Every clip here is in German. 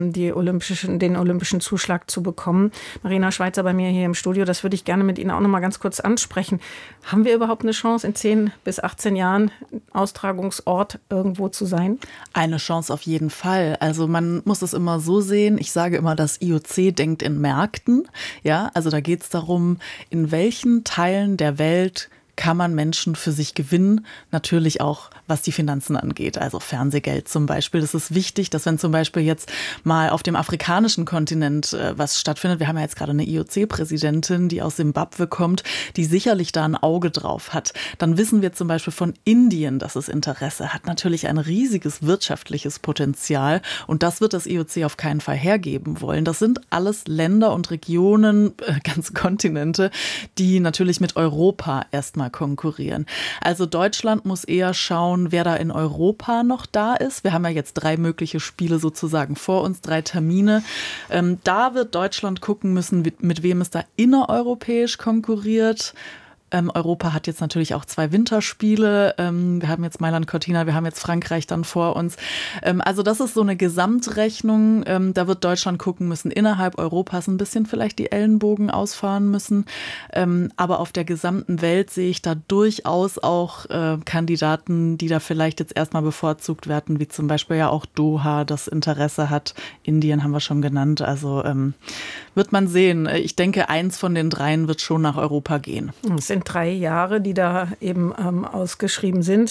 den olympischen Zuschlag zu bekommen. Marina Schweizer bei mir hier im Studio, das würde ich gerne mit Ihnen auch noch mal ganz kurz ansprechen. Haben wir überhaupt eine Chance, in 10 bis 18 Jahren Austragungsort irgendwo zu sein? Eine Chance auf jeden Fall. Also man muss es immer so sehen. Ich sage immer, das IOC denkt in Märkten. Ja, also da geht es darum, in welchen Teilen der Welt kann man Menschen für sich gewinnen, natürlich auch, was die Finanzen angeht, also Fernsehgeld zum Beispiel. Das ist wichtig, dass wenn zum Beispiel jetzt mal auf dem afrikanischen Kontinent was stattfindet, wir haben ja jetzt gerade eine IOC-Präsidentin, die aus Simbabwe kommt, die sicherlich da ein Auge drauf hat. Dann wissen wir zum Beispiel von Indien, dass es Interesse hat, natürlich ein riesiges wirtschaftliches Potenzial und das wird das IOC auf keinen Fall hergeben wollen. Das sind alles Länder und Regionen, ganze Kontinente, die natürlich mit Europa erstmal konkurrieren. Also Deutschland muss eher schauen, wer da in Europa noch da ist. Wir haben ja jetzt 3 mögliche Spiele sozusagen vor uns, 3 Termine. Da wird Deutschland gucken müssen, mit wem es da innereuropäisch konkurriert. Europa hat jetzt natürlich auch 2 Winterspiele. Wir haben jetzt Mailand Cortina, wir haben jetzt Frankreich dann vor uns. Also das ist so eine Gesamtrechnung. Da wird Deutschland gucken müssen, innerhalb Europas ein bisschen vielleicht die Ellenbogen ausfahren müssen. Aber auf der gesamten Welt sehe ich da durchaus auch Kandidaten, die da vielleicht jetzt erstmal bevorzugt werden, wie zum Beispiel ja auch Doha das Interesse hat. Indien haben wir schon genannt. Also wird man sehen. Ich denke, eins von den 3 wird schon nach Europa gehen. Es sind 3 Jahre, die da eben ausgeschrieben sind.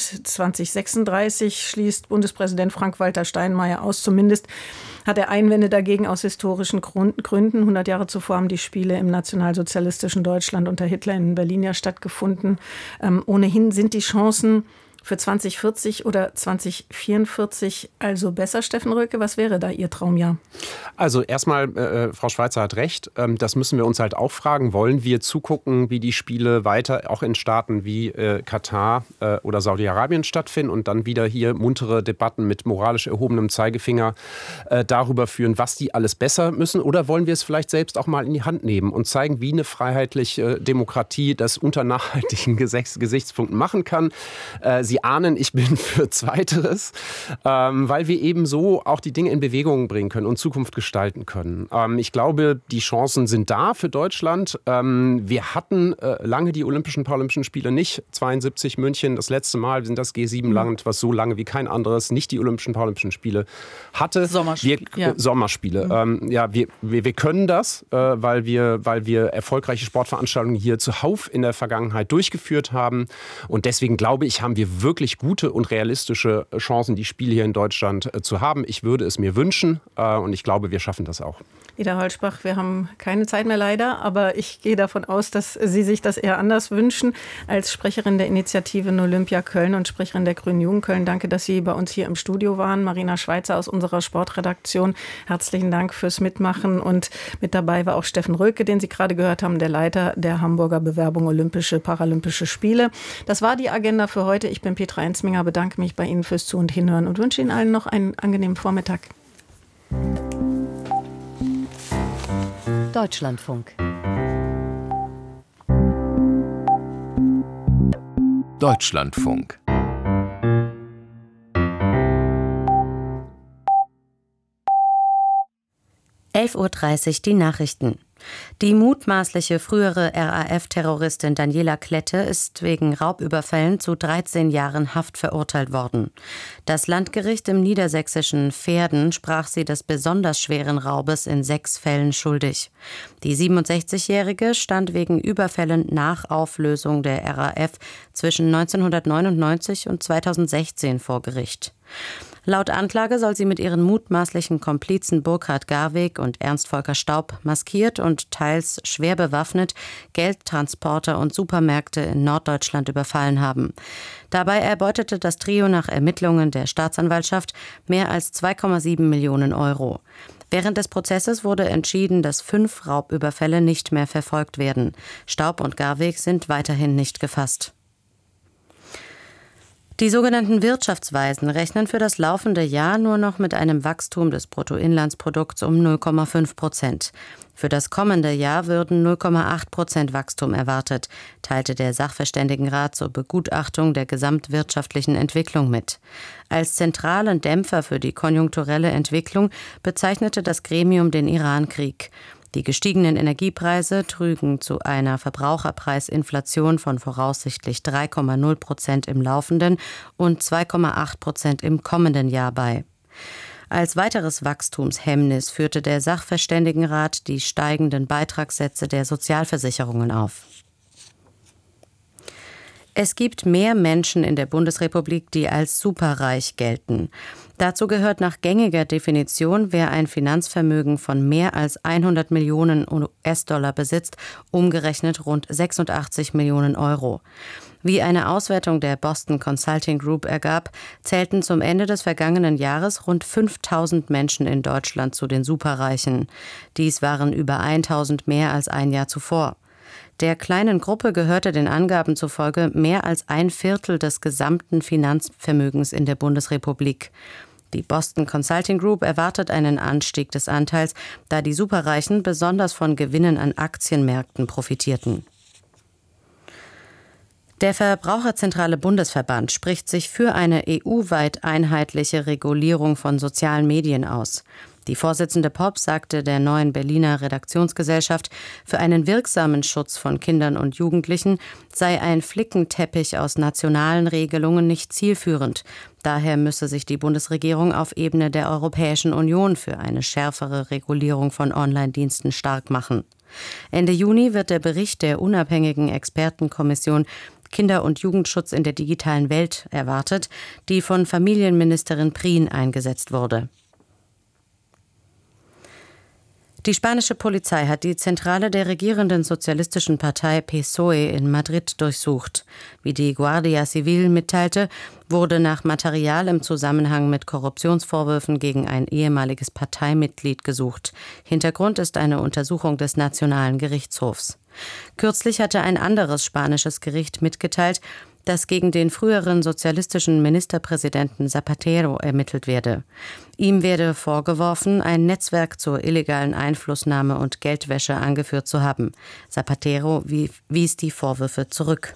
2036 schließt Bundespräsident Frank-Walter Steinmeier aus. Zumindest hat er Einwände dagegen aus historischen Gründen. 100 Jahre zuvor haben die Spiele im nationalsozialistischen Deutschland unter Hitler in Berlin ja stattgefunden. Ohnehin sind die Chancen für 2040 oder 2044 also besser, Steffen Röke? Was wäre da Ihr Traumjahr? Also erstmal, Frau Schweizer hat recht, das müssen wir uns halt auch fragen. Wollen wir zugucken, wie die Spiele weiter auch in Staaten wie Katar oder Saudi-Arabien stattfinden und dann wieder hier muntere Debatten mit moralisch erhobenem Zeigefinger darüber führen, was die alles besser müssen? Oder wollen wir es vielleicht selbst auch mal in die Hand nehmen und zeigen, wie eine freiheitliche Demokratie das unter nachhaltigen Gesichtspunkten machen kann? Sie ahnen, ich bin für Zweiteres, weil wir eben so auch die Dinge in Bewegung bringen können und Zukunft gestalten können. Ich glaube, die Chancen sind da für Deutschland. Wir hatten lange die Paralympischen Spiele nicht. 72 München, das letzte Mal, wir sind das G7-Land, was so lange wie kein anderes nicht die Paralympischen Spiele hatte. Sommerspiele. Wir können das, weil wir erfolgreiche Sportveranstaltungen hier zuhauf in der Vergangenheit durchgeführt haben. Und deswegen glaube ich, haben wir wirklich gute und realistische Chancen, die Spiele hier in Deutschland zu haben. Ich würde es mir wünschen und ich glaube, wir schaffen das auch. Ida Holzbach, wir haben keine Zeit mehr leider, aber ich gehe davon aus, dass Sie sich das eher anders wünschen. Als Sprecherin der Initiative Olympia Köln und Sprecherin der Grünen Jugend Köln, danke, dass Sie bei uns hier im Studio waren. Marina Schweizer aus unserer Sportredaktion, herzlichen Dank fürs Mitmachen. Und mit dabei war auch Steffen Röke, den Sie gerade gehört haben, der Leiter der Hamburger Bewerbung Paralympische Spiele. Das war die Agenda für heute. Ich bin Petra Enzminger, bedanke mich bei Ihnen fürs Zu- und Hinhören und wünsche Ihnen allen noch einen angenehmen Vormittag. Deutschlandfunk. Deutschlandfunk. 11:30 Uhr die Nachrichten. Die mutmaßliche frühere RAF-Terroristin Daniela Klette ist wegen Raubüberfällen zu 13 Jahren Haft verurteilt worden. Das Landgericht im niedersächsischen Verden sprach sie des besonders schweren Raubes in 6 Fällen schuldig. Die 67-Jährige stand wegen Überfällen nach Auflösung der RAF zwischen 1999 und 2016 vor Gericht. Laut Anklage soll sie mit ihren mutmaßlichen Komplizen Burkhard Garweg und Ernst Volker Staub maskiert und teils schwer bewaffnet Geldtransporter und Supermärkte in Norddeutschland überfallen haben. Dabei erbeutete das Trio nach Ermittlungen der Staatsanwaltschaft mehr als 2,7 Millionen Euro. Während des Prozesses wurde entschieden, dass 5 Raubüberfälle nicht mehr verfolgt werden. Staub und Garweg sind weiterhin nicht gefasst. Die sogenannten Wirtschaftsweisen rechnen für das laufende Jahr nur noch mit einem Wachstum des Bruttoinlandsprodukts um 0,5%. Für das kommende Jahr würden 0,8% Wachstum erwartet, teilte der Sachverständigenrat zur Begutachtung der gesamtwirtschaftlichen Entwicklung mit. Als zentralen Dämpfer für die konjunkturelle Entwicklung bezeichnete das Gremium den Irankrieg. Die gestiegenen Energiepreise trügen zu einer Verbraucherpreisinflation von voraussichtlich 3,0% im laufenden und 2,8% im kommenden Jahr bei. Als weiteres Wachstumshemmnis führte der Sachverständigenrat die steigenden Beitragssätze der Sozialversicherungen auf. Es gibt mehr Menschen in der Bundesrepublik, die als superreich gelten. Dazu gehört nach gängiger Definition, wer ein Finanzvermögen von mehr als 100 Millionen US-Dollar besitzt, umgerechnet rund 86 Millionen Euro. Wie eine Auswertung der Boston Consulting Group ergab, zählten zum Ende des vergangenen Jahres rund 5.000 Menschen in Deutschland zu den Superreichen. Dies waren über 1.000 mehr als ein Jahr zuvor. Der kleinen Gruppe gehörte den Angaben zufolge mehr als 1/4 des gesamten Finanzvermögens in der Bundesrepublik. Die Boston Consulting Group erwartet einen Anstieg des Anteils, da die Superreichen besonders von Gewinnen an Aktienmärkten profitierten. Der Verbraucherzentrale Bundesverband spricht sich für eine EU-weit einheitliche Regulierung von sozialen Medien aus. Die Vorsitzende Popp sagte der Neuen Berliner Redaktionsgesellschaft, für einen wirksamen Schutz von Kindern und Jugendlichen sei ein Flickenteppich aus nationalen Regelungen nicht zielführend. Daher müsse sich die Bundesregierung auf Ebene der Europäischen Union für eine schärfere Regulierung von Online-Diensten stark machen. Ende Juni wird der Bericht der unabhängigen Expertenkommission Kinder- und Jugendschutz in der digitalen Welt erwartet, die von Familienministerin Prien eingesetzt wurde. Die spanische Polizei hat die Zentrale der regierenden sozialistischen Partei PSOE in Madrid durchsucht. Wie die Guardia Civil mitteilte, wurde nach Material im Zusammenhang mit Korruptionsvorwürfen gegen ein ehemaliges Parteimitglied gesucht. Hintergrund ist eine Untersuchung des Nationalen Gerichtshofs. Kürzlich hatte ein anderes spanisches Gericht mitgeteilt, dass gegen den früheren sozialistischen Ministerpräsidenten Zapatero ermittelt werde. Ihm werde vorgeworfen, ein Netzwerk zur illegalen Einflussnahme und Geldwäsche angeführt zu haben. Zapatero wies die Vorwürfe zurück.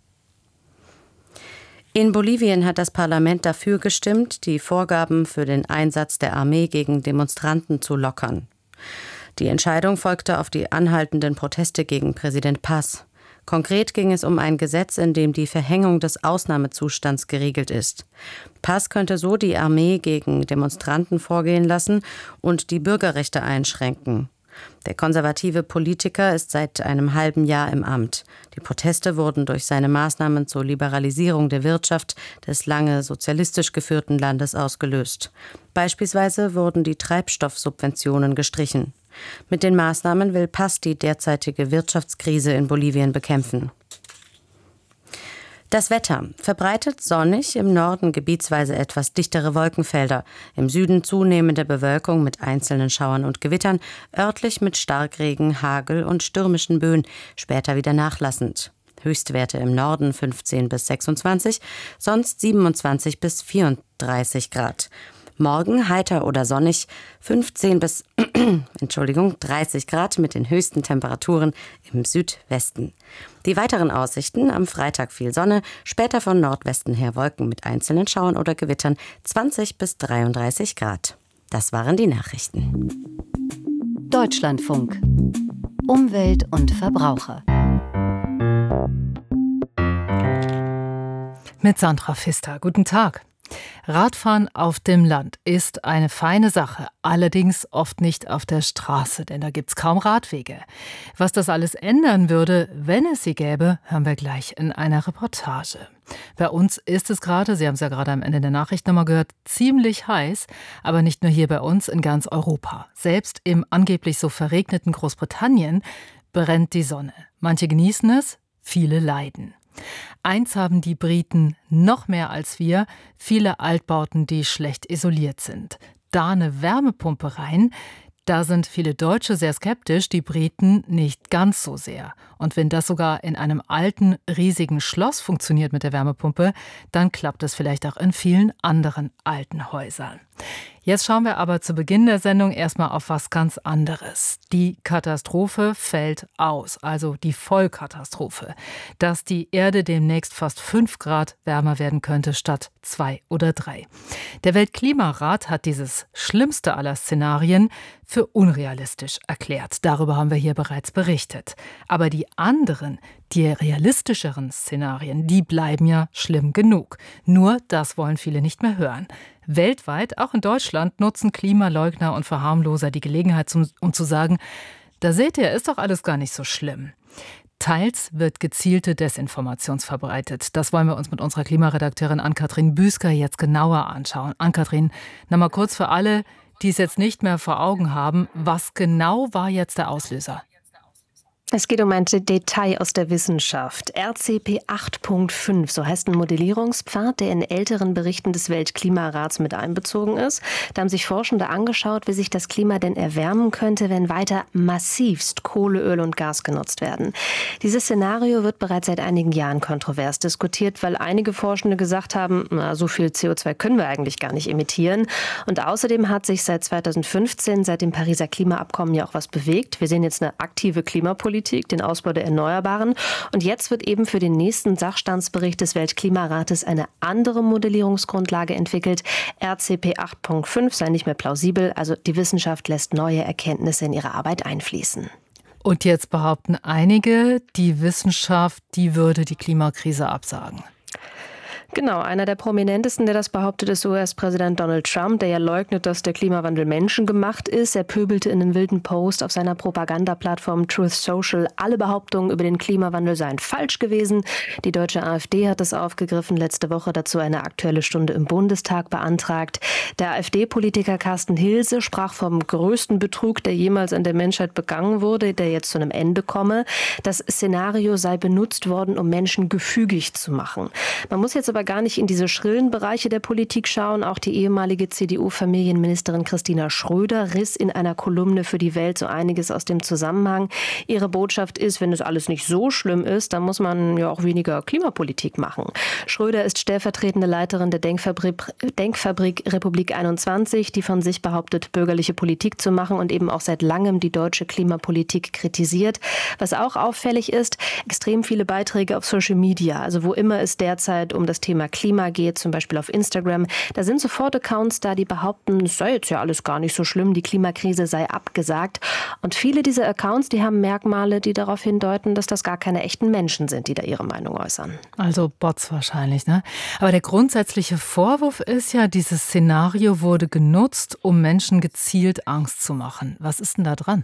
In Bolivien hat das Parlament dafür gestimmt, die Vorgaben für den Einsatz der Armee gegen Demonstranten zu lockern. Die Entscheidung folgte auf die anhaltenden Proteste gegen Präsident Paz. Konkret ging es um ein Gesetz, in dem die Verhängung des Ausnahmezustands geregelt ist. Paz könnte so die Armee gegen Demonstranten vorgehen lassen und die Bürgerrechte einschränken. Der konservative Politiker ist seit einem halben Jahr im Amt. Die Proteste wurden durch seine Maßnahmen zur Liberalisierung der Wirtschaft des lange sozialistisch geführten Landes ausgelöst. Beispielsweise wurden die Treibstoffsubventionen gestrichen. Mit den Maßnahmen will Paz die derzeitige Wirtschaftskrise in Bolivien bekämpfen. Das Wetter: verbreitet sonnig, im Norden gebietsweise etwas dichtere Wolkenfelder, im Süden zunehmende Bewölkung mit einzelnen Schauern und Gewittern, örtlich mit Starkregen, Hagel und stürmischen Böen, später wieder nachlassend. Höchstwerte im Norden 15 bis 26, sonst 27 bis 34 Grad. Morgen heiter oder sonnig, 15 bis 30 Grad mit den höchsten Temperaturen im Südwesten. Die weiteren Aussichten: am Freitag viel Sonne, später von Nordwesten her Wolken mit einzelnen Schauern oder Gewittern, 20 bis 33 Grad. Das waren die Nachrichten. Deutschlandfunk. Umwelt und Verbraucher. Mit Sandra Pfister. Guten Tag. Radfahren auf dem Land ist eine feine Sache, allerdings oft nicht auf der Straße, denn da gibt's kaum Radwege. Was das alles ändern würde, wenn es sie gäbe, hören wir gleich in einer Reportage. Bei uns ist es gerade, Sie haben es ja gerade am Ende der Nachricht nochmal gehört, ziemlich heiß, aber nicht nur hier bei uns, in ganz Europa. Selbst im angeblich so verregneten Großbritannien brennt die Sonne. Manche genießen es, viele leiden. Eins haben die Briten noch mehr als wir: viele Altbauten, die schlecht isoliert sind. Da eine Wärmepumpe rein, Da sind viele Deutsche sehr skeptisch, die Briten nicht ganz so sehr. Und wenn das sogar in einem alten, riesigen Schloss funktioniert mit der Wärmepumpe, dann klappt es vielleicht auch in vielen anderen alten Häusern. Jetzt schauen wir aber zu Beginn der Sendung erstmal auf was ganz anderes. Die Katastrophe fällt aus, also die Vollkatastrophe, dass die Erde demnächst fast 5 Grad wärmer werden könnte statt 2 oder 3. Der Weltklimarat hat dieses schlimmste aller Szenarien für unrealistisch erklärt. Darüber haben wir hier bereits berichtet. Aber die anderen, die realistischeren Szenarien, die bleiben ja schlimm genug. Nur das wollen viele nicht mehr hören. Weltweit, auch in Deutschland, nutzen Klimaleugner und Verharmloser die Gelegenheit, um zu sagen, da seht ihr, ist doch alles gar nicht so schlimm. Teils wird gezielte Desinformation verbreitet. Das wollen wir uns mit unserer Klimaredakteurin Ann-Kathrin Büsker jetzt genauer anschauen. Ann-Kathrin, mal kurz für alle, die es jetzt nicht mehr vor Augen haben, was genau war jetzt der Auslöser? Es geht um ein Detail aus der Wissenschaft. RCP 8.5, so heißt ein Modellierungspfad, der in älteren Berichten des Weltklimarats mit einbezogen ist. Da haben sich Forschende angeschaut, wie sich das Klima denn erwärmen könnte, wenn weiter massivst Kohle, Öl und Gas genutzt werden. Dieses Szenario wird bereits seit einigen Jahren kontrovers diskutiert, weil einige Forschende gesagt haben, so viel CO2 können wir eigentlich gar nicht emittieren. Und außerdem hat sich seit 2015, seit dem Pariser Klimaabkommen ja auch was bewegt. Wir sehen jetzt eine aktive Klimapolitik, den Ausbau der Erneuerbaren. Und jetzt wird eben für den nächsten Sachstandsbericht des Weltklimarates eine andere Modellierungsgrundlage entwickelt. RCP 8.5 sei nicht mehr plausibel, also die Wissenschaft lässt neue Erkenntnisse in ihre Arbeit einfließen. Und jetzt behaupten einige, die Wissenschaft, die würde die Klimakrise absagen. Genau, einer der prominentesten, der das behauptet, ist US-Präsident Donald Trump, der ja leugnet, dass der Klimawandel menschengemacht ist. Er pöbelte in einem wilden Post auf seiner Propagandaplattform Truth Social, alle Behauptungen über den Klimawandel seien falsch gewesen. Die deutsche AfD hat das aufgegriffen, letzte Woche dazu eine Aktuelle Stunde im Bundestag beantragt. Der AfD-Politiker Carsten Hilse sprach vom größten Betrug, der jemals an der Menschheit begangen wurde, der jetzt zu einem Ende komme. Das Szenario sei benutzt worden, um Menschen gefügig zu machen. Man muss jetzt aber gar nicht in diese schrillen Bereiche der Politik schauen. Auch die ehemalige CDU-Familienministerin Christina Schröder riss in einer Kolumne für die Welt so einiges aus dem Zusammenhang. Ihre Botschaft ist, wenn es alles nicht so schlimm ist, dann muss man ja auch weniger Klimapolitik machen. Schröder ist stellvertretende Leiterin der Denkfabrik Republik 21, die von sich behauptet, bürgerliche Politik zu machen und eben auch seit langem die deutsche Klimapolitik kritisiert. Was auch auffällig ist, extrem viele Beiträge auf Social Media, also wo immer es derzeit um das Thema Klima geht, zum Beispiel auf Instagram. Da sind sofort Accounts da, die behaupten, es sei jetzt ja alles gar nicht so schlimm, die Klimakrise sei abgesagt. Und viele dieser Accounts, die haben Merkmale, die darauf hindeuten, dass das gar keine echten Menschen sind, die da ihre Meinung äußern. Also Bots wahrscheinlich, ne? Aber der grundsätzliche Vorwurf ist ja, dieses Szenario wurde genutzt, um Menschen gezielt Angst zu machen. Was ist denn da dran?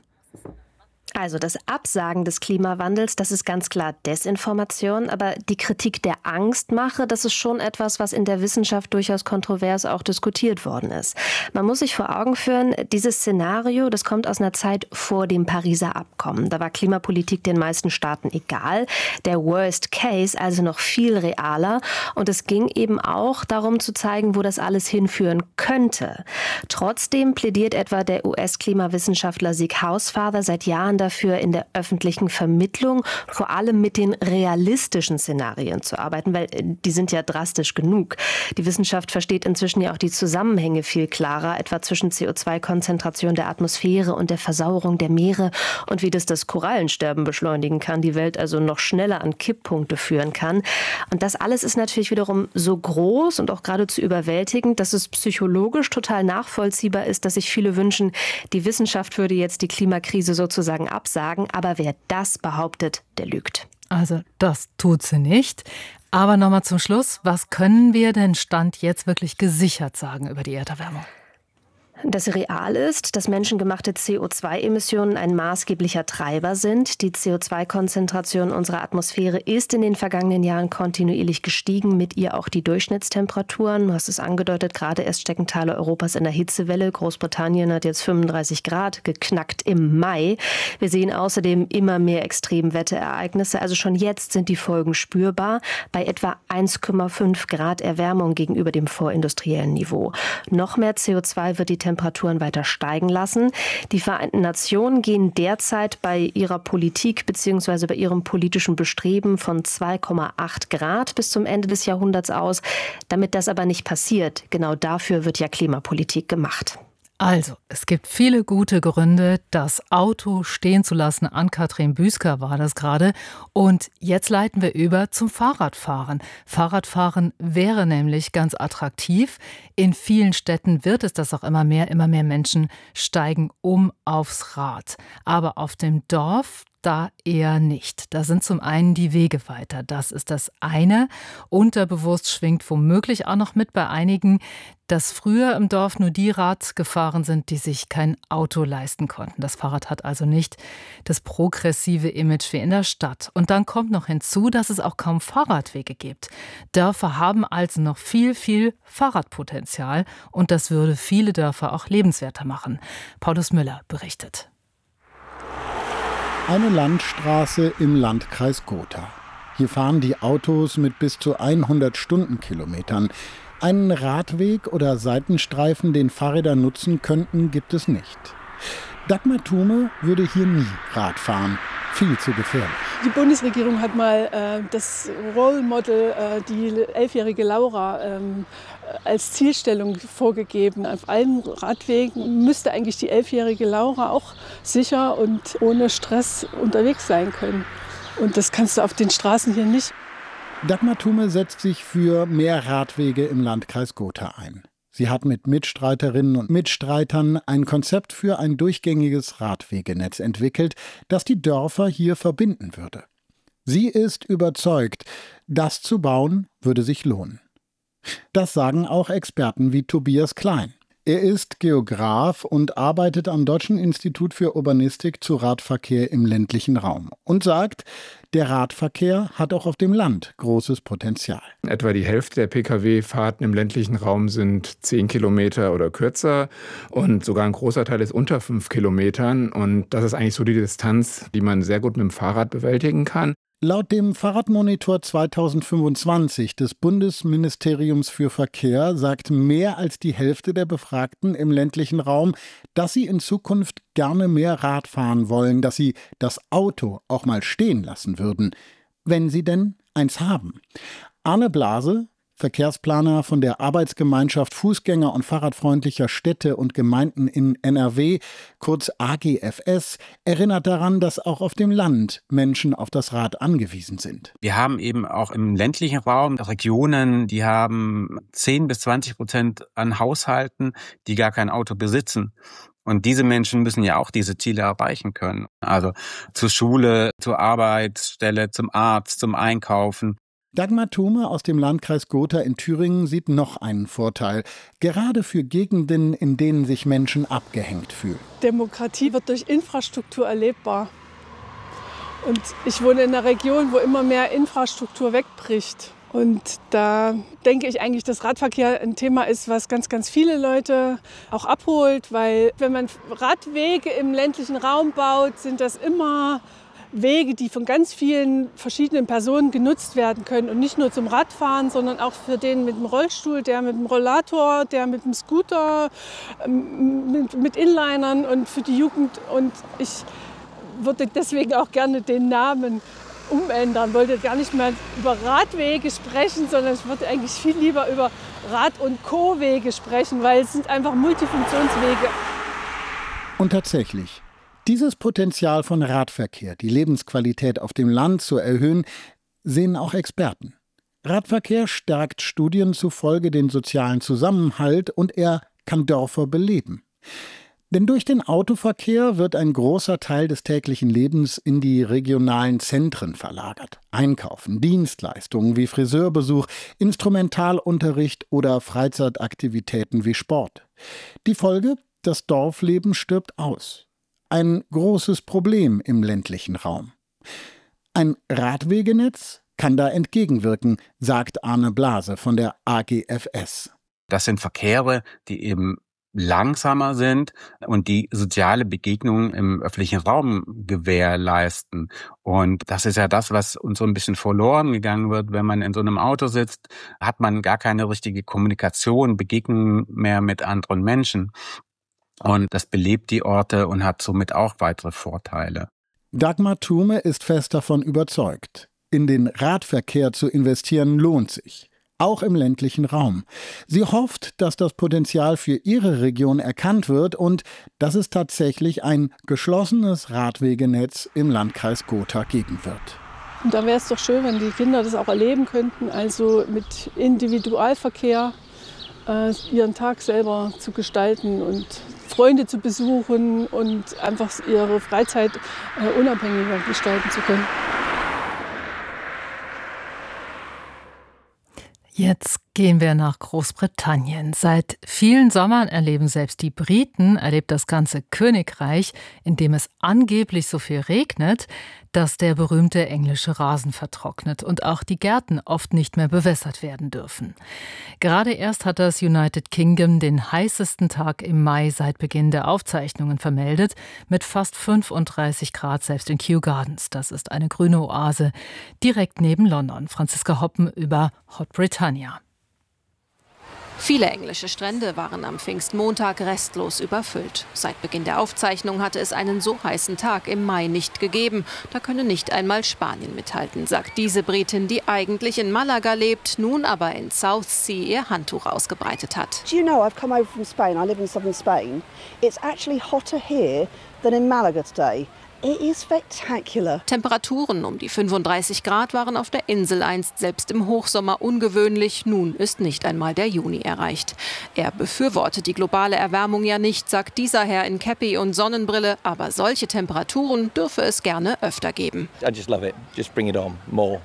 Also das Absagen des Klimawandels, das ist ganz klar Desinformation, aber die Kritik der Angstmache, das ist schon etwas, was in der Wissenschaft durchaus kontrovers auch diskutiert worden ist. Man muss sich vor Augen führen, dieses Szenario, das kommt aus einer Zeit vor dem Pariser Abkommen. Da war Klimapolitik den meisten Staaten egal. Der Worst Case also noch viel realer und es ging eben auch darum zu zeigen, wo das alles hinführen könnte. Trotzdem plädiert etwa der US-Klimawissenschaftler Sieg Hausfather seit Jahren dafür, in der öffentlichen Vermittlung vor allem mit den realistischen Szenarien zu arbeiten, weil die sind ja drastisch genug. Die Wissenschaft versteht inzwischen ja auch die Zusammenhänge viel klarer, etwa zwischen CO2-Konzentration der Atmosphäre und der Versauerung der Meere und wie das Korallensterben beschleunigen kann, die Welt also noch schneller an Kipppunkte führen kann. Und das alles ist natürlich wiederum so groß und auch geradezu überwältigend, dass es psychologisch total nachvollziehbar ist, dass sich viele wünschen, die Wissenschaft würde jetzt die Klimakrise sozusagen absagen, aber wer das behauptet, der lügt. Also das tut sie nicht. Aber nochmal zum Schluss, was können wir denn Stand jetzt wirklich gesichert sagen über die Erderwärmung? Dass real ist, dass menschengemachte CO2-Emissionen ein maßgeblicher Treiber sind. Die CO2-Konzentration unserer Atmosphäre ist in den vergangenen Jahren kontinuierlich gestiegen, mit ihr auch die Durchschnittstemperaturen. Du hast es angedeutet, gerade erst stecken Teile Europas in der Hitzewelle. Großbritannien hat jetzt 35 Grad geknackt im Mai. Wir sehen außerdem immer mehr Extremwetterereignisse. Also schon jetzt sind die Folgen spürbar, bei etwa 1,5 Grad Erwärmung gegenüber dem vorindustriellen Niveau. Noch mehr CO2 wird die Temperaturen weiter steigen lassen. Die Vereinten Nationen gehen derzeit bei ihrer Politik bzw. bei ihrem politischen Bestreben von 2,8 Grad bis zum Ende des Jahrhunderts aus. Damit das aber nicht passiert, genau dafür wird ja Klimapolitik gemacht. Also, es gibt viele gute Gründe, das Auto stehen zu lassen. Ann-Kathrin Büsker war das gerade. Und jetzt leiten wir über zum Fahrradfahren. Fahrradfahren wäre nämlich ganz attraktiv. In vielen Städten wird es das auch immer mehr Menschen steigen aufs Rad. Aber auf dem Dorf, da eher nicht. Da sind zum einen die Wege weiter. Das ist das eine. Unterbewusst schwingt womöglich auch noch mit bei einigen, dass früher im Dorf nur die Rad gefahren sind, die sich kein Auto leisten konnten. Das Fahrrad hat also nicht das progressive Image wie in der Stadt. Und dann kommt noch hinzu, dass es auch kaum Fahrradwege gibt. Dörfer haben also noch viel Fahrradpotenzial und das würde viele Dörfer auch lebenswerter machen. Paulus Müller berichtet. Eine Landstraße im Landkreis Gotha. Hier fahren die Autos mit bis zu 100 Stundenkilometern. Einen Radweg oder Seitenstreifen, den Fahrräder nutzen könnten, gibt es nicht. Dagmar Thume würde hier nie Rad fahren. Viel zu gefährlich. Die Bundesregierung hat mal das Role Model, die 11-jährige Laura, als Zielstellung vorgegeben. Auf allen Radwegen müsste eigentlich die 11-jährige Laura auch sicher und ohne Stress unterwegs sein können. Und das kannst du auf den Straßen hier nicht. Dagmar Thume setzt sich für mehr Radwege im Landkreis Gotha ein. Sie hat mit Mitstreiterinnen und Mitstreitern ein Konzept für ein durchgängiges Radwegenetz entwickelt, das die Dörfer hier verbinden würde. Sie ist überzeugt, das zu bauen würde sich lohnen. Das sagen auch Experten wie Tobias Klein. Er ist Geograf und arbeitet am Deutschen Institut für Urbanistik zu Radverkehr im ländlichen Raum und sagt, der Radverkehr hat auch auf dem Land großes Potenzial. Etwa die Hälfte der Pkw-Fahrten im ländlichen Raum sind 10 Kilometer oder kürzer und sogar ein großer Teil ist unter 5 Kilometern. Und das ist eigentlich so die Distanz, die man sehr gut mit dem Fahrrad bewältigen kann. Laut dem Fahrradmonitor 2025 des Bundesministeriums für Verkehr sagt mehr als die Hälfte der Befragten im ländlichen Raum, dass sie in Zukunft gerne mehr Rad fahren wollen, dass sie das Auto auch mal stehen lassen würden, wenn sie denn eins haben. Arne Blase, Verkehrsplaner von der Arbeitsgemeinschaft Fußgänger- und Fahrradfreundlicher Städte und Gemeinden in NRW, kurz AGFS, erinnert daran, dass auch auf dem Land Menschen auf das Rad angewiesen sind. Wir haben eben auch im ländlichen Raum Regionen, die haben 10-20% an Haushalten, die gar kein Auto besitzen. Und diese Menschen müssen ja auch diese Ziele erreichen können. Also zur Schule, zur Arbeitsstelle, zum Arzt, zum Einkaufen. Dagmar Thume aus dem Landkreis Gotha in Thüringen sieht noch einen Vorteil, gerade für Gegenden, in denen sich Menschen abgehängt fühlen. Demokratie wird durch Infrastruktur erlebbar. Und ich wohne in einer Region, wo immer mehr Infrastruktur wegbricht. Und da denke ich eigentlich, dass Radverkehr ein Thema ist, was ganz viele Leute auch abholt. Weil wenn man Radwege im ländlichen Raum baut, sind das immer Wege, die von ganz vielen verschiedenen Personen genutzt werden können. Und nicht nur zum Radfahren, sondern auch für den mit dem Rollstuhl, der mit dem Rollator, der mit dem Scooter, mit Inlinern und für die Jugend. Und ich würde deswegen auch gerne den Namen umändern. Ich wollte gar nicht mehr über Radwege sprechen, sondern ich würde eigentlich viel lieber über Rad- und Co-Wege sprechen, weil es sind einfach Multifunktionswege. Und tatsächlich, dieses Potenzial von Radverkehr, die Lebensqualität auf dem Land zu erhöhen, sehen auch Experten. Radverkehr stärkt Studien zufolge den sozialen Zusammenhalt und er kann Dörfer beleben. Denn durch den Autoverkehr wird ein großer Teil des täglichen Lebens in die regionalen Zentren verlagert. Einkaufen, Dienstleistungen wie Friseurbesuch, Instrumentalunterricht oder Freizeitaktivitäten wie Sport. Die Folge: das Dorfleben stirbt aus. Ein großes Problem im ländlichen Raum. Ein Radwegenetz kann da entgegenwirken, sagt Arne Blase von der AGFS. Das sind Verkehre, die eben langsamer sind und die soziale Begegnungen im öffentlichen Raum gewährleisten. Und das ist ja das, was uns so ein bisschen verloren gegangen wird. Wenn man in so einem Auto sitzt, hat man gar keine richtige Kommunikation, Begegnung mehr mit anderen Menschen. Und das belebt die Orte und hat somit auch weitere Vorteile. Dagmar Thume ist fest davon überzeugt. In den Radverkehr zu investieren lohnt sich. Auch im ländlichen Raum. Sie hofft, dass das Potenzial für ihre Region erkannt wird und dass es tatsächlich ein geschlossenes Radwegenetz im Landkreis Gotha geben wird. Und da wäre es doch schön, wenn die Kinder das auch erleben könnten, also mit Individualverkehr ihren Tag selber zu gestalten und Freunde zu besuchen und einfach ihre Freizeit unabhängiger gestalten zu können. Jetzt gehen wir nach Großbritannien. Seit vielen Sommern erleben selbst die Briten, erlebt das ganze Königreich, in dem es angeblich so viel regnet, dass der berühmte englische Rasen vertrocknet und auch die Gärten oft nicht mehr bewässert werden dürfen. Gerade erst hat das United Kingdom den heißesten Tag im Mai seit Beginn der Aufzeichnungen vermeldet, mit fast 35 Grad selbst in Kew Gardens. Das ist eine grüne Oase direkt neben London. Franziska Hoppen über Hot Britannia. Viele englische Strände waren am Pfingstmontag restlos überfüllt. Seit Beginn der Aufzeichnung hatte es einen so heißen Tag im Mai nicht gegeben. Da könne nicht einmal Spanien mithalten, sagt diese Britin, die eigentlich in Malaga lebt, nun aber in Southsea ihr Handtuch ausgebreitet hat. Do you know, I've come over from Spain. I live in southern Spain. It's actually hotter here than in Malaga today. It is spectacular. Temperaturen um die 35 Grad waren auf der Insel einst selbst im Hochsommer ungewöhnlich. Nun ist nicht einmal der Juni erreicht. Er befürwortet die globale Erwärmung ja nicht, sagt dieser Herr in Käppi und Sonnenbrille. Aber solche Temperaturen dürfe es gerne öfter geben. I just love it. Just bring it on. More.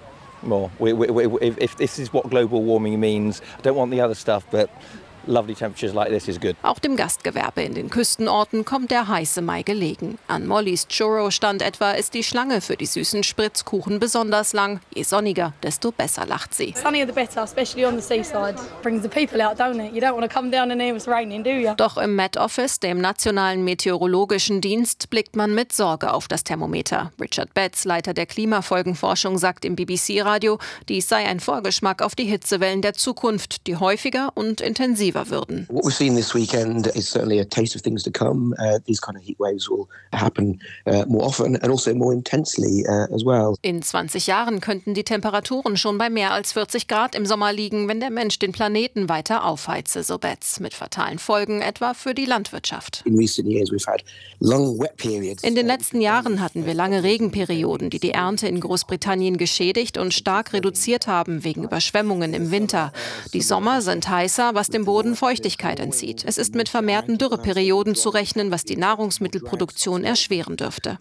If this is what global warming means, I don't want the other stuff, but lovely temperatures like this is good. Auch dem Gastgewerbe in den Küstenorten kommt der heiße Mai gelegen. An Mollys Churro Stand etwa ist die Schlange für die süßen Spritzkuchen besonders lang. Je sonniger, desto besser lacht sie. Sunnier the better, especially on the seaside. Brings the people out, don't it? You don't want to come down and here it's raining, do you? Doch im Met Office, dem Nationalen Meteorologischen Dienst, blickt man mit Sorge auf das Thermometer. Richard Betts, Leiter der Klimafolgenforschung, sagt im BBC-Radio, dies sei ein Vorgeschmack auf die Hitzewellen der Zukunft, die häufiger und intensiver würden. What we've seen this weekend is certainly a taste of things to come. These kind of heat waves will happen more often and also more intensely as well. In 20 Jahren könnten die Temperaturen schon bei mehr als 40 Grad im Sommer liegen, wenn der Mensch den Planeten weiter aufheize, so Betts, mit fatalen Folgen etwa für die Landwirtschaft. In recent years we've had long wet periods. In den letzten Jahren hatten wir lange Regenperioden, die die Ernte in Großbritannien geschädigt und stark reduziert haben wegen Überschwemmungen im Winter. Die Sommer sind heißer, was dem Boden Feuchtigkeit entzieht. Es ist mit vermehrten Dürreperioden zu rechnen, was die Nahrungsmittelproduktion erschweren dürfte.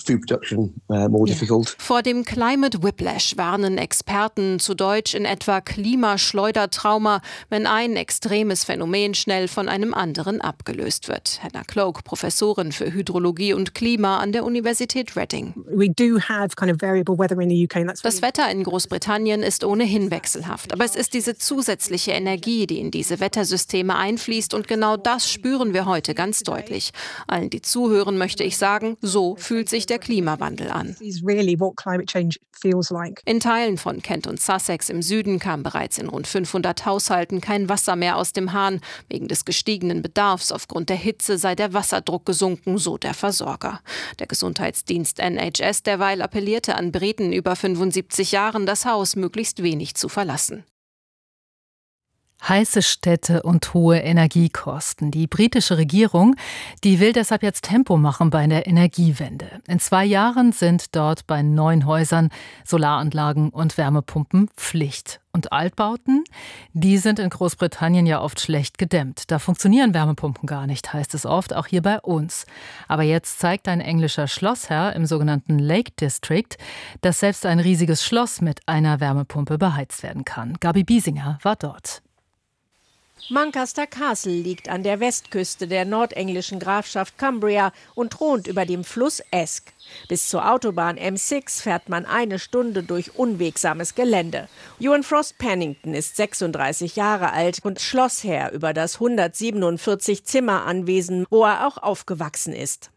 Vor dem Climate Whiplash warnen Experten, zu Deutsch in etwa Klimaschleudertrauma, wenn ein extremes Phänomen schnell von einem anderen abgelöst wird. Hannah Cloak, Professorin für Hydrologie und Klima an der Universität Reading. Das Wetter in Großbritannien ist ohnehin wechselhaft, aber es ist diese zusätzliche Energie, die in diese Wettersysteme einfließt, und genau das spüren wir heute ganz deutlich. Allen, die zuhören, möchte ich sagen, so fühlt sich der Klimawandel an. In Teilen von Kent und Sussex im Süden kam bereits in rund 500 Haushalten kein Wasser mehr aus dem Hahn. Wegen des gestiegenen Bedarfs aufgrund der Hitze sei der Wasserdruck gesunken, so der Versorger. Der Gesundheitsdienst NHS derweil appellierte an Briten über 75 Jahren, das Haus möglichst wenig zu verlassen. Heiße Städte und hohe Energiekosten. Die britische Regierung, die will deshalb jetzt Tempo machen bei der Energiewende. In 2 Jahren sind dort bei neuen Häusern Solaranlagen und Wärmepumpen Pflicht. Und Altbauten, die sind in Großbritannien ja oft schlecht gedämmt. Da funktionieren Wärmepumpen gar nicht, heißt es oft, auch hier bei uns. Aber jetzt zeigt ein englischer Schlossherr im sogenannten Lake District, dass selbst ein riesiges Schloss mit einer Wärmepumpe beheizt werden kann. Gabi Biesinger war dort. Muncaster Castle liegt an der Westküste der nordenglischen Grafschaft Cumbria und thront über dem Fluss Esk. Bis zur Autobahn M6 fährt man 1 Stunde durch unwegsames Gelände. Ewan Frost Pennington ist 36 Jahre alt und Schlossherr über das 147-Zimmer-Anwesen, wo er auch aufgewachsen ist.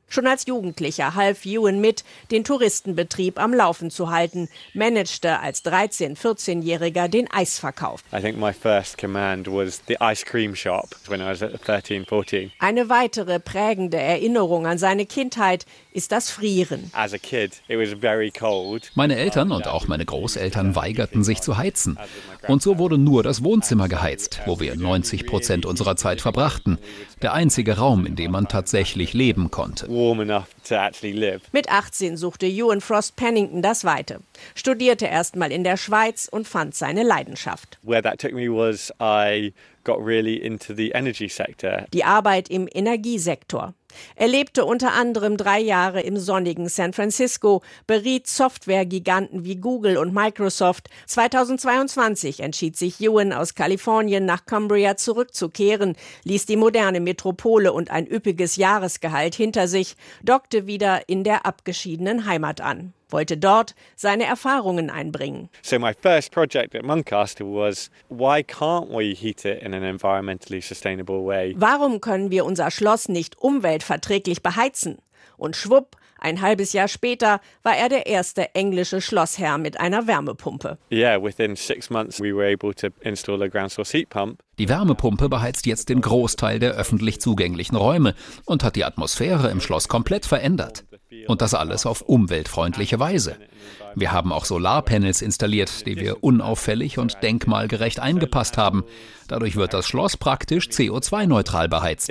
Schon als Jugendlicher half Ewan mit, den Touristenbetrieb am Laufen zu halten, managte als 13-, 14-Jähriger den Eisverkauf. I think my first command was the ice cream shop when I was 13, 14. Eine weitere prägende Erinnerung an seine Kindheit ist das Frieren. As a kid, it was very cold. Meine Eltern und auch meine Großeltern weigerten sich zu heizen. Und so wurde nur das Wohnzimmer geheizt, wo wir 90% unserer Zeit verbrachten. Der einzige Raum, in dem man tatsächlich leben konnte. Mit 18 suchte Ewan Frost Pennington das Weite. Studierte erstmal in der Schweiz und fand seine Leidenschaft. Where that took me was I got really into the energy sector. Die Arbeit im Energiesektor. Er lebte unter anderem 3 Jahre im sonnigen San Francisco, beriet Softwaregiganten wie Google und Microsoft. 2022 entschied sich Ewan aus Kalifornien nach Cumbria zurückzukehren, ließ die moderne Metropole und ein üppiges Jahresgehalt hinter sich, dockte wieder in der abgeschiedenen Heimat an. Wollte dort seine Erfahrungen einbringen. So my first project at Muncaster was, why can't we heat it in an environmentally sustainable way? Warum können wir unser Schloss nicht umweltverträglich beheizen? Und schwupp, ein halbes Jahr später war er der erste englische Schlossherr mit einer Wärmepumpe. Yeah, within 6 months we were able to install a ground source heat pump. Die Wärmepumpe beheizt jetzt den Großteil der öffentlich zugänglichen Räume und hat die Atmosphäre im Schloss komplett verändert. Und das alles auf umweltfreundliche Weise. Wir haben auch Solarpanels installiert, die wir unauffällig und denkmalgerecht eingepasst haben. Dadurch wird das Schloss praktisch CO2-neutral beheizt.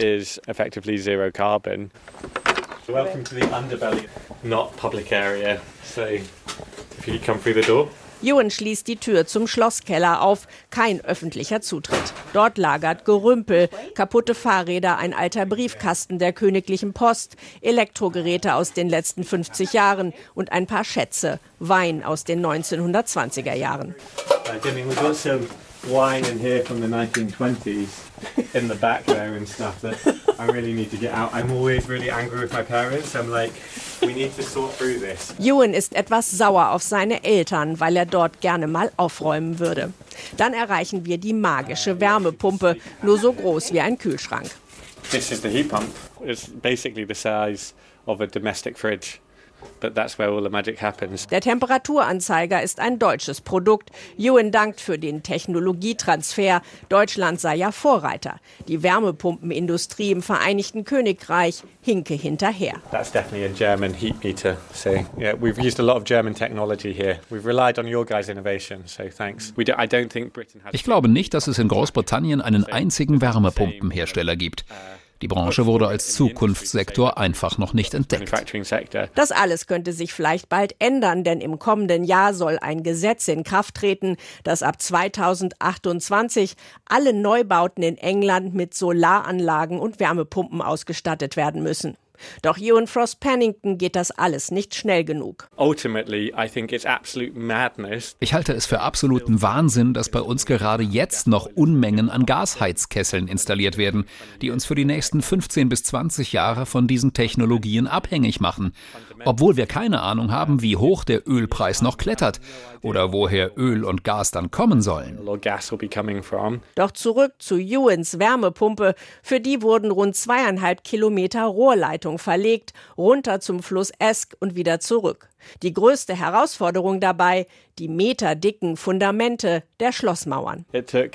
Welcome to the underbelly, not public area. So, if you come through the door. Ewan schließt die Tür zum Schlosskeller auf, kein öffentlicher Zutritt. Dort lagert Gerümpel, kaputte Fahrräder, ein alter Briefkasten der Königlichen Post, Elektrogeräte aus den letzten 50 Jahren und ein paar Schätze, Wein aus den 1920er Jahren. We've got some wine in here from the 1920s in the back there and stuff that I really need to get out. I'm always really angry with my parents. I'm like, we need to sort through this. Ewan ist etwas sauer auf seine Eltern, weil er dort gerne mal aufräumen würde. Dann erreichen wir die magische Wärmepumpe, nur so groß wie ein Kühlschrank. This is the heat pump. It's basically the size of a domestic fridge. But that's where all the magic happens. Der Temperaturanzeiger ist ein deutsches Produkt. Ewan dankt für den Technologietransfer. Deutschland sei ja Vorreiter. Die Wärmepumpenindustrie im Vereinigten Königreich hinke hinterher. That's definitely a German heat meter. So yeah, we've used a lot of German technology here. We've relied on your guys' innovation. So thanks. I don't think Britain has. Ich glaube nicht, dass es in Großbritannien einen einzigen Wärmepumpenhersteller gibt. Die Branche wurde als Zukunftssektor einfach noch nicht entdeckt. Das alles könnte sich vielleicht bald ändern, denn im kommenden Jahr soll ein Gesetz in Kraft treten, das ab 2028 alle Neubauten in England mit Solaranlagen und Wärmepumpen ausgestattet werden müssen. Doch Ewan Frost Pennington geht das alles nicht schnell genug. Ich halte es für absoluten Wahnsinn, dass bei uns gerade jetzt noch Unmengen an Gasheizkesseln installiert werden, die uns für die nächsten 15 bis 20 Jahre von diesen Technologien abhängig machen. Obwohl wir keine Ahnung haben, wie hoch der Ölpreis noch klettert oder woher Öl und Gas dann kommen sollen. Doch zurück zu Ewans Wärmepumpe. Für die wurden rund 2,5 Kilometer Rohrleitung verlegt, runter zum Fluss Esk und wieder zurück. Die größte Herausforderung dabei, die meterdicken Fundamente der Schlossmauern.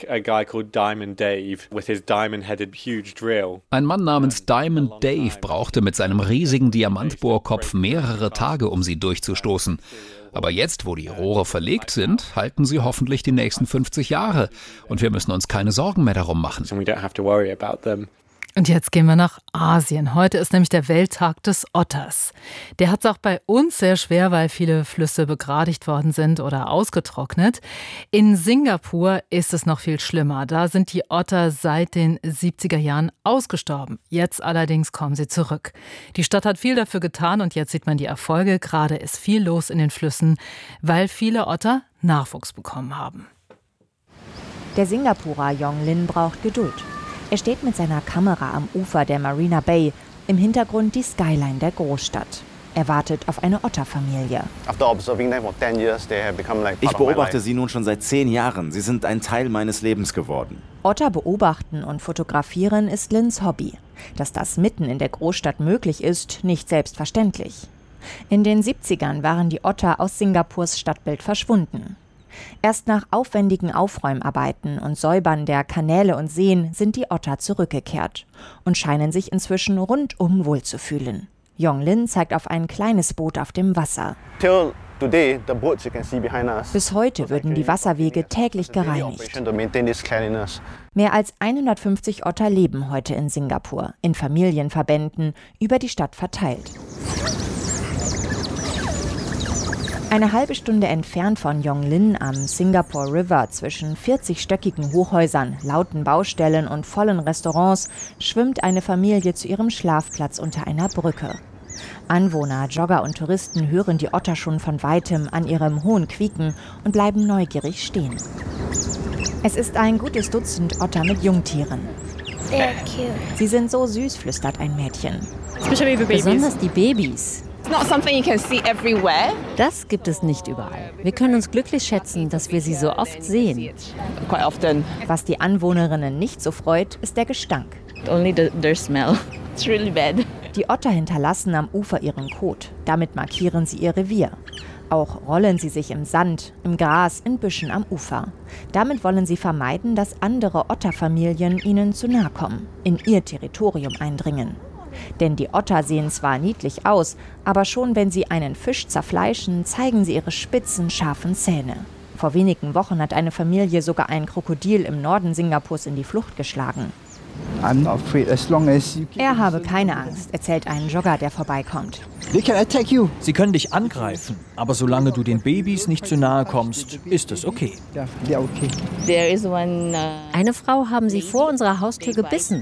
Ein Mann namens Diamond Dave brauchte mit seinem riesigen Diamantbohrkopf mehrere Tage, um sie durchzustoßen. Aber jetzt, wo die Rohre verlegt sind, halten sie hoffentlich die nächsten 50 Jahre. Und wir müssen uns keine Sorgen mehr darum machen. Und jetzt gehen wir nach Asien. Heute ist nämlich der Welttag des Otters. Der hat es auch bei uns sehr schwer, weil viele Flüsse begradigt worden sind oder ausgetrocknet. In Singapur ist es noch viel schlimmer. Da sind die Otter seit den 70er Jahren ausgestorben. Jetzt allerdings kommen sie zurück. Die Stadt hat viel dafür getan und jetzt sieht man die Erfolge. Gerade ist viel los in den Flüssen, weil viele Otter Nachwuchs bekommen haben. Der Singapurer Yong Lin braucht Geduld. Er steht mit seiner Kamera am Ufer der Marina Bay, im Hintergrund die Skyline der Großstadt. Er wartet auf eine Otterfamilie. Ich beobachte sie nun schon seit 10 Jahren. Sie sind ein Teil meines Lebens geworden. Otter beobachten und fotografieren ist Lins Hobby. Dass das mitten in der Großstadt möglich ist, nicht selbstverständlich. In den 70ern waren die Otter aus Singapurs Stadtbild verschwunden. Erst nach aufwendigen Aufräumarbeiten und Säubern der Kanäle und Seen sind die Otter zurückgekehrt und scheinen sich inzwischen rundum wohlzufühlen. Yong Lin zeigt auf ein kleines Boot auf dem Wasser. Bis heute würden die Wasserwege täglich gereinigt. Mehr als 150 Otter leben heute in Singapur, in Familienverbänden, über die Stadt verteilt. Eine halbe Stunde entfernt von Yonglin am Singapore River zwischen 40-stöckigen Hochhäusern, lauten Baustellen und vollen Restaurants schwimmt eine Familie zu ihrem Schlafplatz unter einer Brücke. Anwohner, Jogger und Touristen hören die Otter schon von Weitem an ihrem hohen Quieken und bleiben neugierig stehen. Es ist ein gutes Dutzend Otter mit Jungtieren. Sie sind so süß, flüstert ein Mädchen. Besonders die Babys. Das gibt es nicht überall. Wir können uns glücklich schätzen, dass wir sie so oft sehen. Was die Anwohnerinnen nicht so freut, ist der Gestank. Their smell. It's really bad. Die Otter hinterlassen am Ufer ihren Kot. Damit markieren sie ihr Revier. Auch rollen sie sich im Sand, im Gras, in Büschen am Ufer. Damit wollen sie vermeiden, dass andere Otterfamilien ihnen zu nahe kommen, in ihr Territorium eindringen. Denn die Otter sehen zwar niedlich aus, aber schon wenn sie einen Fisch zerfleischen, zeigen sie ihre spitzen, scharfen Zähne. Vor wenigen Wochen hat eine Familie sogar ein Krokodil im Norden Singapurs in die Flucht geschlagen. Er habe keine Angst, erzählt ein Jogger, der vorbeikommt. Sie können dich angreifen, aber solange du den Babys nicht zu nahe kommst, ist es okay. Eine Frau haben sie vor unserer Haustür gebissen.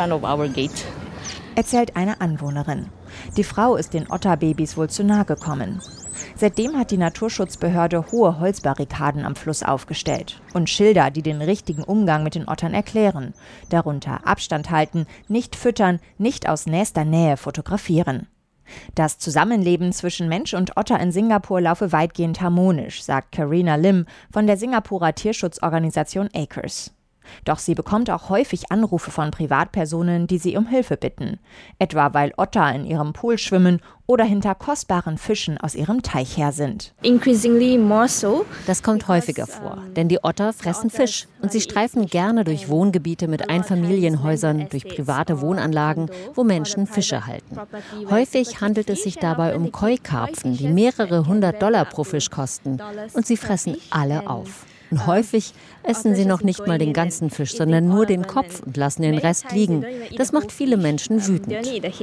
Erzählt eine Anwohnerin. Die Frau ist den Otterbabys wohl zu nahe gekommen. Seitdem hat die Naturschutzbehörde hohe Holzbarrikaden am Fluss aufgestellt und Schilder, die den richtigen Umgang mit den Ottern erklären. Darunter Abstand halten, nicht füttern, nicht aus nächster Nähe fotografieren. Das Zusammenleben zwischen Mensch und Otter in Singapur laufe weitgehend harmonisch, sagt Karina Lim von der Singapurer Tierschutzorganisation Acres. Doch sie bekommt auch häufig Anrufe von Privatpersonen, die sie um Hilfe bitten. Etwa weil Otter in ihrem Pool schwimmen oder hinter kostbaren Fischen aus ihrem Teich her sind. Das kommt häufiger vor, denn die Otter fressen Fisch und sie streifen gerne durch Wohngebiete mit Einfamilienhäusern, durch private Wohnanlagen, wo Menschen Fische halten. Häufig handelt es sich dabei um Koi-Karpfen, die mehrere $100 pro Fisch kosten, und sie fressen alle auf. Und häufig essen sie noch nicht mal den ganzen Fisch, sondern nur den Kopf und lassen den Rest liegen. Das macht viele Menschen wütend.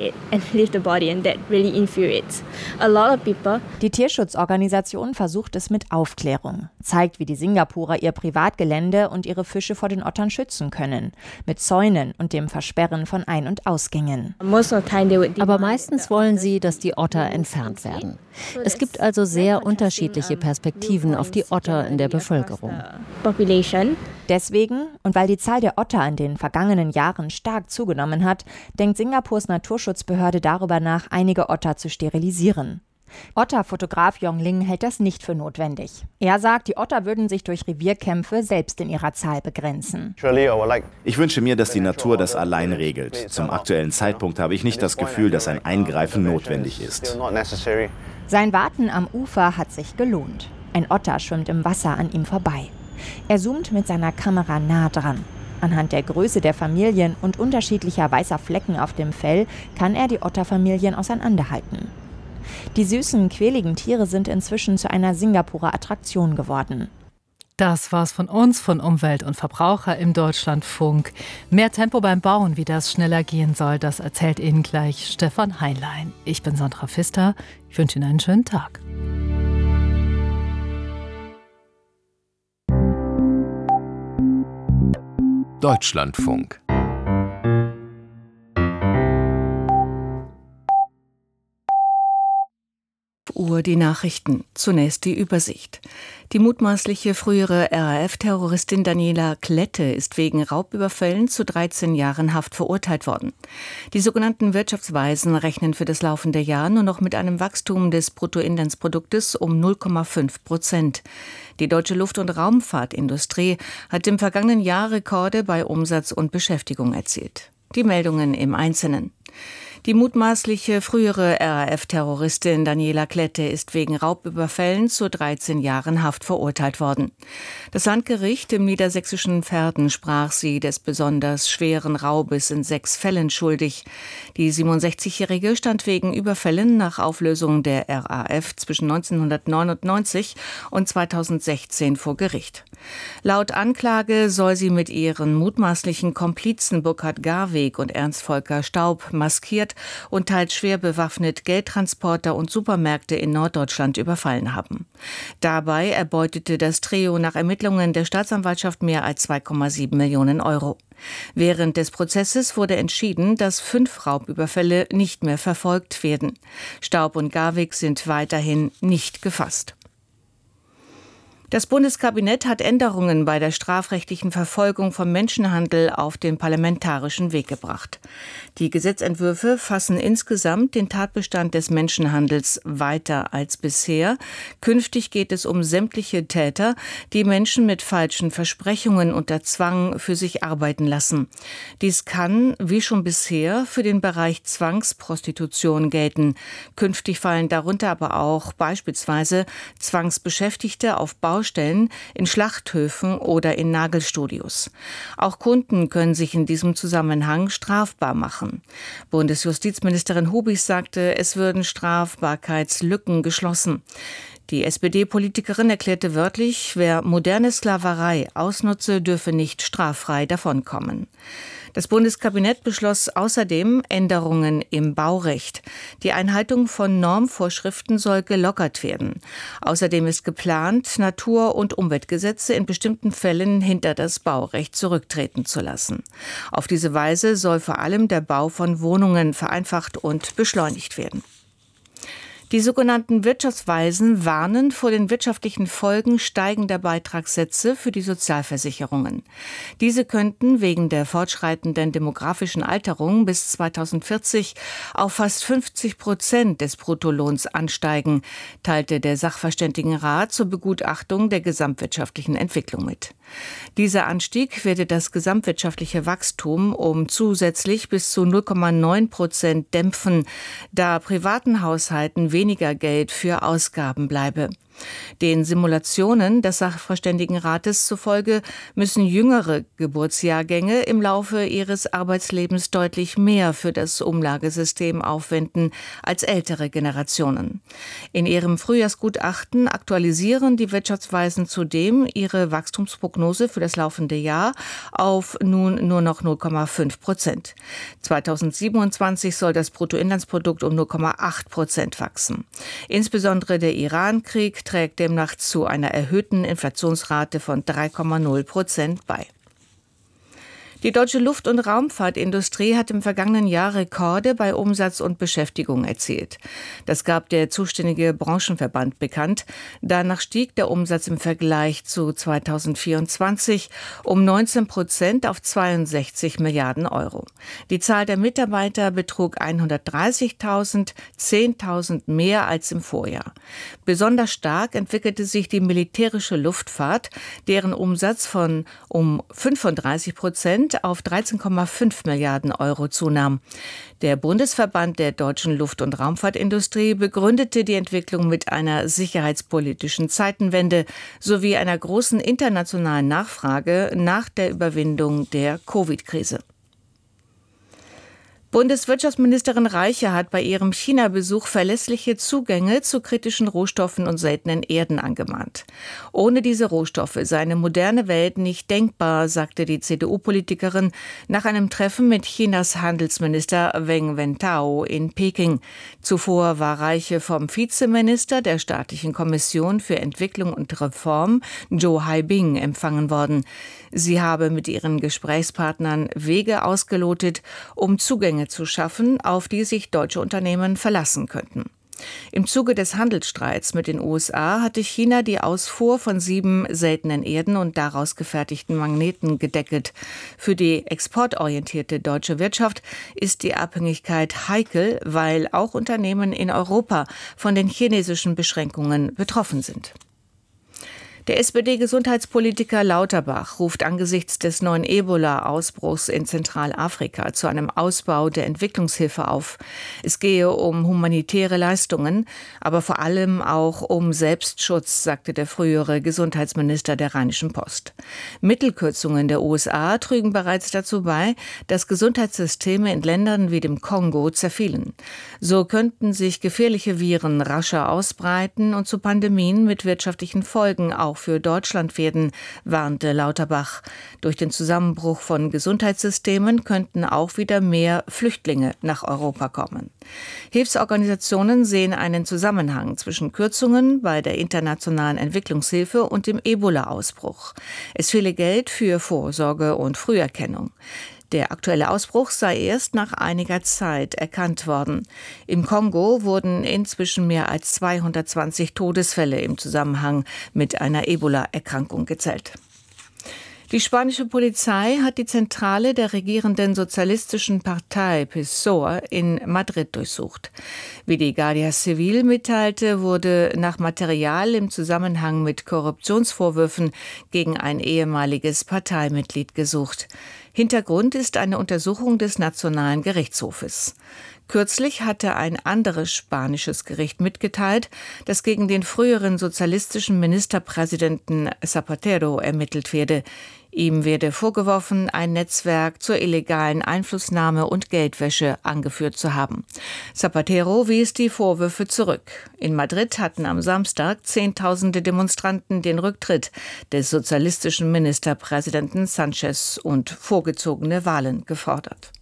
Die Tierschutzorganisation versucht es mit Aufklärung, zeigt, wie die Singapurer ihr Privatgelände und ihre Fische vor den Ottern schützen können, mit Zäunen und dem Versperren von Ein- und Ausgängen. Aber meistens wollen sie, dass die Otter entfernt werden. Es gibt also sehr unterschiedliche Perspektiven auf die Otter in der Bevölkerung. Deswegen, und weil die Zahl der Otter in den vergangenen Jahren stark zugenommen hat, denkt Singapurs Naturschutzbehörde darüber nach, einige Otter zu sterilisieren. Otterfotograf Yong Ling hält das nicht für notwendig. Er sagt, die Otter würden sich durch Revierkämpfe selbst in ihrer Zahl begrenzen. Ich wünsche mir, dass die Natur das allein regelt. Zum aktuellen Zeitpunkt habe ich nicht das Gefühl, dass ein Eingreifen notwendig ist. Sein Warten am Ufer hat sich gelohnt. Ein Otter schwimmt im Wasser an ihm vorbei. Er zoomt mit seiner Kamera nah dran. Anhand der Größe der Familien und unterschiedlicher weißer Flecken auf dem Fell kann er die Otterfamilien auseinanderhalten. Die süßen, quäligen Tiere sind inzwischen zu einer Singapurer Attraktion geworden. Das war's von uns, von Umwelt und Verbraucher im Deutschlandfunk. Mehr Tempo beim Bauen, wie das schneller gehen soll, das erzählt Ihnen gleich Stefan Heinlein. Ich bin Sandra Pfister. Ich wünsche Ihnen einen schönen Tag. Deutschlandfunk. Uhr die Nachrichten. Zunächst die Übersicht. Die mutmaßliche frühere RAF-Terroristin Daniela Klette ist wegen Raubüberfällen zu 13 Jahren Haft verurteilt worden. Die sogenannten Wirtschaftsweisen rechnen für das laufende Jahr nur noch mit einem Wachstum des Bruttoinlandsproduktes um 0,5%. Die deutsche Luft- und Raumfahrtindustrie hat im vergangenen Jahr Rekorde bei Umsatz und Beschäftigung erzielt. Die Meldungen im Einzelnen. Die mutmaßliche frühere RAF-Terroristin Daniela Klette ist wegen Raubüberfällen zu 13 Jahren Haft verurteilt worden. Das Landgericht im niedersächsischen Verden sprach sie des besonders schweren Raubes in 6 Fällen schuldig. Die 67-Jährige stand wegen Überfällen nach Auflösung der RAF zwischen 1999 und 2016 vor Gericht. Laut Anklage soll sie mit ihren mutmaßlichen Komplizen Burkhard Garweg und Ernst Volker Staub maskiert und teils schwer bewaffnet Geldtransporter und Supermärkte in Norddeutschland überfallen haben. Dabei erbeutete das Trio nach Ermittlungen der Staatsanwaltschaft mehr als 2,7 Millionen Euro. Während des Prozesses wurde entschieden, dass 5 Raubüberfälle nicht mehr verfolgt werden. Staub und Garweg sind weiterhin nicht gefasst. Das Bundeskabinett hat Änderungen bei der strafrechtlichen Verfolgung von Menschenhandel auf den parlamentarischen Weg gebracht. Die Gesetzentwürfe fassen insgesamt den Tatbestand des Menschenhandels weiter als bisher. Künftig geht es um sämtliche Täter, die Menschen mit falschen Versprechungen unter Zwang für sich arbeiten lassen. Dies kann, wie schon bisher, für den Bereich Zwangsprostitution gelten. Künftig fallen darunter aber auch beispielsweise Zwangsbeschäftigte auf Baustellen, in Schlachthöfen oder in Nagelstudios. Auch Kunden können sich in diesem Zusammenhang strafbar machen. Bundesjustizministerin Hubis sagte, es würden Strafbarkeitslücken geschlossen. Die SPD-Politikerin erklärte wörtlich, wer moderne Sklaverei ausnutze, dürfe nicht straffrei davonkommen. Das Bundeskabinett beschloss außerdem Änderungen im Baurecht. Die Einhaltung von Normvorschriften soll gelockert werden. Außerdem ist geplant, Natur- und Umweltgesetze in bestimmten Fällen hinter das Baurecht zurücktreten zu lassen. Auf diese Weise soll vor allem der Bau von Wohnungen vereinfacht und beschleunigt werden. Die sogenannten Wirtschaftsweisen warnen vor den wirtschaftlichen Folgen steigender Beitragssätze für die Sozialversicherungen. Diese könnten wegen der fortschreitenden demografischen Alterung bis 2040 auf fast 50% des Bruttolohns ansteigen, teilte der Sachverständigenrat zur Begutachtung der gesamtwirtschaftlichen Entwicklung mit. Dieser Anstieg werde das gesamtwirtschaftliche Wachstum um zusätzlich bis zu 0,9% dämpfen, da privaten Haushalten weniger Geld für Ausgaben bleibe. Den Simulationen des Sachverständigenrates zufolge müssen jüngere Geburtsjahrgänge im Laufe ihres Arbeitslebens deutlich mehr für das Umlagesystem aufwenden als ältere Generationen. In ihrem Frühjahrsgutachten aktualisieren die Wirtschaftsweisen zudem ihre Wachstumsprognose für das laufende Jahr auf nun nur noch 0,5%. 2027 soll das Bruttoinlandsprodukt um 0,8% wachsen. Insbesondere der Iran-Krieg trägt demnach zu einer erhöhten Inflationsrate von 3,0% bei. Die deutsche Luft- und Raumfahrtindustrie hat im vergangenen Jahr Rekorde bei Umsatz und Beschäftigung erzielt. Das gab der zuständige Branchenverband bekannt. Danach stieg der Umsatz im Vergleich zu 2024 um 19% auf 62 Milliarden Euro. Die Zahl der Mitarbeiter betrug 130.000, 10.000 mehr als im Vorjahr. Besonders stark entwickelte sich die militärische Luftfahrt, deren Umsatz von um 35% auf 13,5 Milliarden Euro zunahm. Der Bundesverband der deutschen Luft- und Raumfahrtindustrie begründete die Entwicklung mit einer sicherheitspolitischen Zeitenwende sowie einer großen internationalen Nachfrage nach der Überwindung der Covid-Krise. Bundeswirtschaftsministerin Reiche hat bei ihrem China-Besuch verlässliche Zugänge zu kritischen Rohstoffen und seltenen Erden angemahnt. Ohne diese Rohstoffe sei eine moderne Welt nicht denkbar, sagte die CDU-Politikerin nach einem Treffen mit Chinas Handelsminister Wang Wentao in Peking. Zuvor war Reiche vom Vizeminister der Staatlichen Kommission für Entwicklung und Reform, Zhou Haibing, empfangen worden. Sie habe mit ihren Gesprächspartnern Wege ausgelotet, um Zugänge zu schaffen, auf die sich deutsche Unternehmen verlassen könnten. Im Zuge des Handelsstreits mit den USA hatte China die Ausfuhr von 7 seltenen Erden und daraus gefertigten Magneten gedeckelt. Für die exportorientierte deutsche Wirtschaft ist die Abhängigkeit heikel, weil auch Unternehmen in Europa von den chinesischen Beschränkungen betroffen sind. Der SPD-Gesundheitspolitiker Lauterbach ruft angesichts des neuen Ebola-Ausbruchs in Zentralafrika zu einem Ausbau der Entwicklungshilfe auf. Es gehe um humanitäre Leistungen, aber vor allem auch um Selbstschutz, sagte der frühere Gesundheitsminister der Rheinischen Post. Mittelkürzungen der USA trügen bereits dazu bei, dass Gesundheitssysteme in Ländern wie dem Kongo zerfielen. So könnten sich gefährliche Viren rascher ausbreiten und zu Pandemien mit wirtschaftlichen Folgen auch für Deutschland werden, warnte Lauterbach. Durch den Zusammenbruch von Gesundheitssystemen könnten auch wieder mehr Flüchtlinge nach Europa kommen. Hilfsorganisationen sehen einen Zusammenhang zwischen Kürzungen bei der internationalen Entwicklungshilfe und dem Ebola-Ausbruch. Es fehle Geld für Vorsorge und Früherkennung. Der aktuelle Ausbruch sei erst nach einiger Zeit erkannt worden. Im Kongo wurden inzwischen mehr als 220 Todesfälle im Zusammenhang mit einer Ebola-Erkrankung gezählt. Die spanische Polizei hat die Zentrale der regierenden sozialistischen Partei PSOE in Madrid durchsucht. Wie die Guardia Civil mitteilte, wurde nach Material im Zusammenhang mit Korruptionsvorwürfen gegen ein ehemaliges Parteimitglied gesucht. Hintergrund ist eine Untersuchung des Nationalen Gerichtshofes. Kürzlich hatte ein anderes spanisches Gericht mitgeteilt, dass gegen den früheren sozialistischen Ministerpräsidenten Zapatero ermittelt werde. Ihm werde vorgeworfen, ein Netzwerk zur illegalen Einflussnahme und Geldwäsche angeführt zu haben. Zapatero wies die Vorwürfe zurück. In Madrid hatten am Samstag Zehntausende Demonstranten den Rücktritt des sozialistischen Ministerpräsidenten Sánchez und vorgezogene Wahlen gefordert.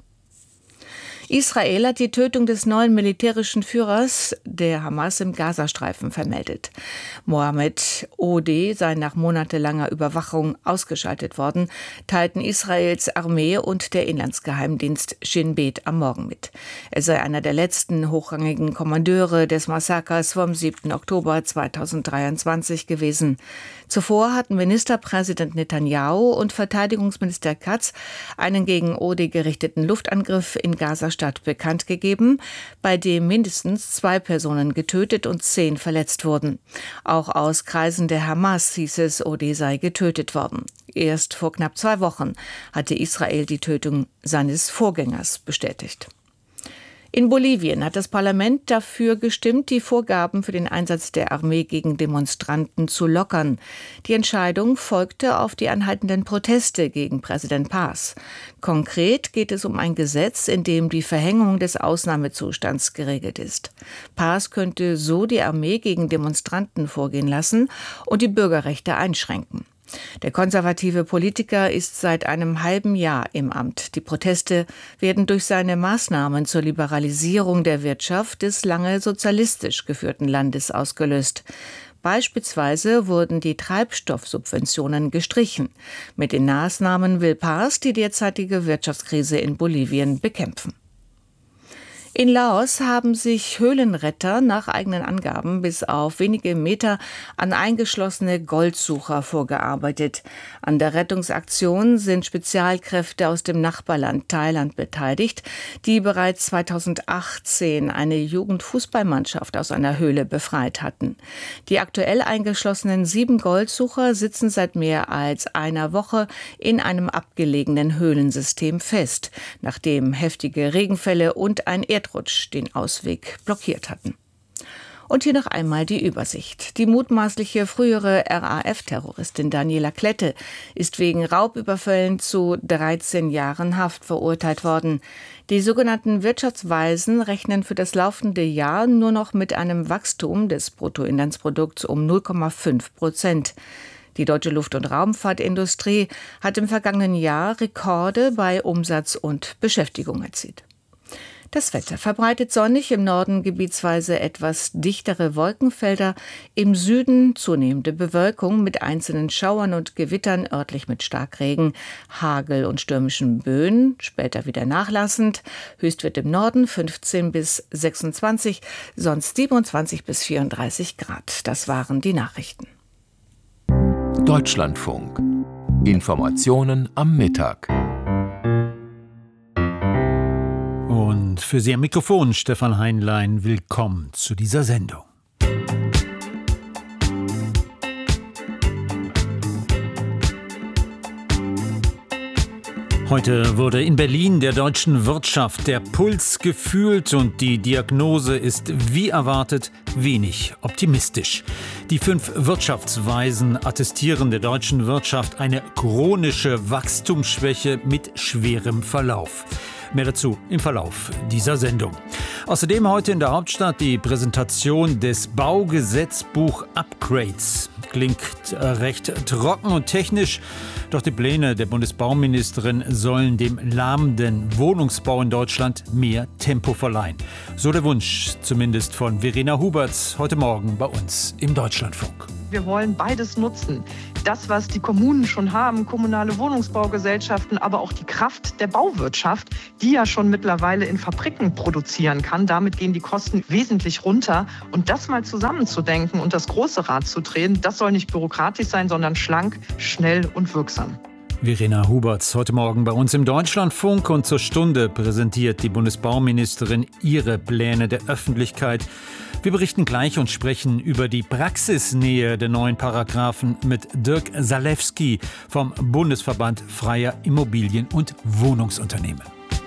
Israel hat die Tötung des neuen militärischen Führers der Hamas im Gazastreifen vermeldet. Mohammed Odeh sei nach monatelanger Überwachung ausgeschaltet worden, teilten Israels Armee und der Inlandsgeheimdienst Shin Bet am Morgen mit. Er sei einer der letzten hochrangigen Kommandeure des Massakers vom 7. Oktober 2023 gewesen. Zuvor hatten Ministerpräsident Netanyahu und Verteidigungsminister Katz einen gegen Odeh gerichteten Luftangriff in Gazastadt bekannt gegeben, bei dem mindestens 2 Personen getötet und 10 verletzt wurden. Auch aus Kreisen der Hamas hieß es, Odeh sei getötet worden. Erst vor knapp 2 Wochen hatte Israel die Tötung seines Vorgängers bestätigt. In Bolivien hat das Parlament dafür gestimmt, die Vorgaben für den Einsatz der Armee gegen Demonstranten zu lockern. Die Entscheidung folgte auf die anhaltenden Proteste gegen Präsident Paz. Konkret geht es um ein Gesetz, in dem die Verhängung des Ausnahmezustands geregelt ist. Paz könnte so die Armee gegen Demonstranten vorgehen lassen und die Bürgerrechte einschränken. Der konservative Politiker ist seit einem halben Jahr im Amt. Die Proteste werden durch seine Maßnahmen zur Liberalisierung der Wirtschaft des lange sozialistisch geführten Landes ausgelöst. Beispielsweise wurden die Treibstoffsubventionen gestrichen. Mit den Maßnahmen will Paz die derzeitige Wirtschaftskrise in Bolivien bekämpfen. In Laos haben sich Höhlenretter nach eigenen Angaben bis auf wenige Meter an eingeschlossene Goldsucher vorgearbeitet. An der Rettungsaktion sind Spezialkräfte aus dem Nachbarland Thailand beteiligt, die bereits 2018 eine Jugendfußballmannschaft aus einer Höhle befreit hatten. Die aktuell eingeschlossenen 7 Goldsucher sitzen seit mehr als einer Woche in einem abgelegenen Höhlensystem fest, nachdem heftige Regenfälle und ein Erdrutsch den Ausweg blockiert hatten. Und hier noch einmal die Übersicht. Die mutmaßliche frühere RAF-Terroristin Daniela Klette ist wegen Raubüberfällen zu 13 Jahren Haft verurteilt worden. Die sogenannten Wirtschaftsweisen rechnen für das laufende Jahr nur noch mit einem Wachstum des Bruttoinlandsprodukts um 0,5%. Die deutsche Luft- und Raumfahrtindustrie hat im vergangenen Jahr Rekorde bei Umsatz und Beschäftigung erzielt. Das Wetter verbreitet sonnig, im Norden gebietsweise etwas dichtere Wolkenfelder, im Süden zunehmende Bewölkung mit einzelnen Schauern und Gewittern, örtlich mit Starkregen, Hagel und stürmischen Böen, später wieder nachlassend. Höchstwert im Norden 15 bis 26, sonst 27 bis 34 Grad. Das waren die Nachrichten. Deutschlandfunk. Informationen am Mittag. Und für Sie am Mikrofon Stefan Heinlein, willkommen zu dieser Sendung. Heute wurde in Berlin der deutschen Wirtschaft der Puls gefühlt und die Diagnose ist wie erwartet wenig optimistisch. Die 5 Wirtschaftsweisen attestieren der deutschen Wirtschaft eine chronische Wachstumsschwäche mit schwerem Verlauf. Mehr dazu im Verlauf dieser Sendung. Außerdem heute in der Hauptstadt die Präsentation des Baugesetzbuch Upgrades. Klingt recht trocken und technisch, doch die Pläne der Bundesbauministerin sollen dem lahmenden Wohnungsbau in Deutschland mehr Tempo verleihen. So der Wunsch zumindest von Verena Huberts heute Morgen bei uns im Deutschlandfunk. Wir wollen beides nutzen. Das, was die Kommunen schon haben, kommunale Wohnungsbaugesellschaften, aber auch die Kraft der Bauwirtschaft, die ja schon mittlerweile in Fabriken produzieren kann. Damit gehen die Kosten wesentlich runter. Und das mal zusammenzudenken und das große Rad zu drehen, das soll nicht bürokratisch sein, sondern schlank, schnell und wirksam. Verena Huberts heute Morgen bei uns im Deutschlandfunk und zur Stunde präsentiert die Bundesbauministerin ihre Pläne der Öffentlichkeit. Wir berichten gleich und sprechen über die Praxisnähe der neuen Paragraphen mit Dirk Salewski vom Bundesverband Freier Immobilien- und Wohnungsunternehmen.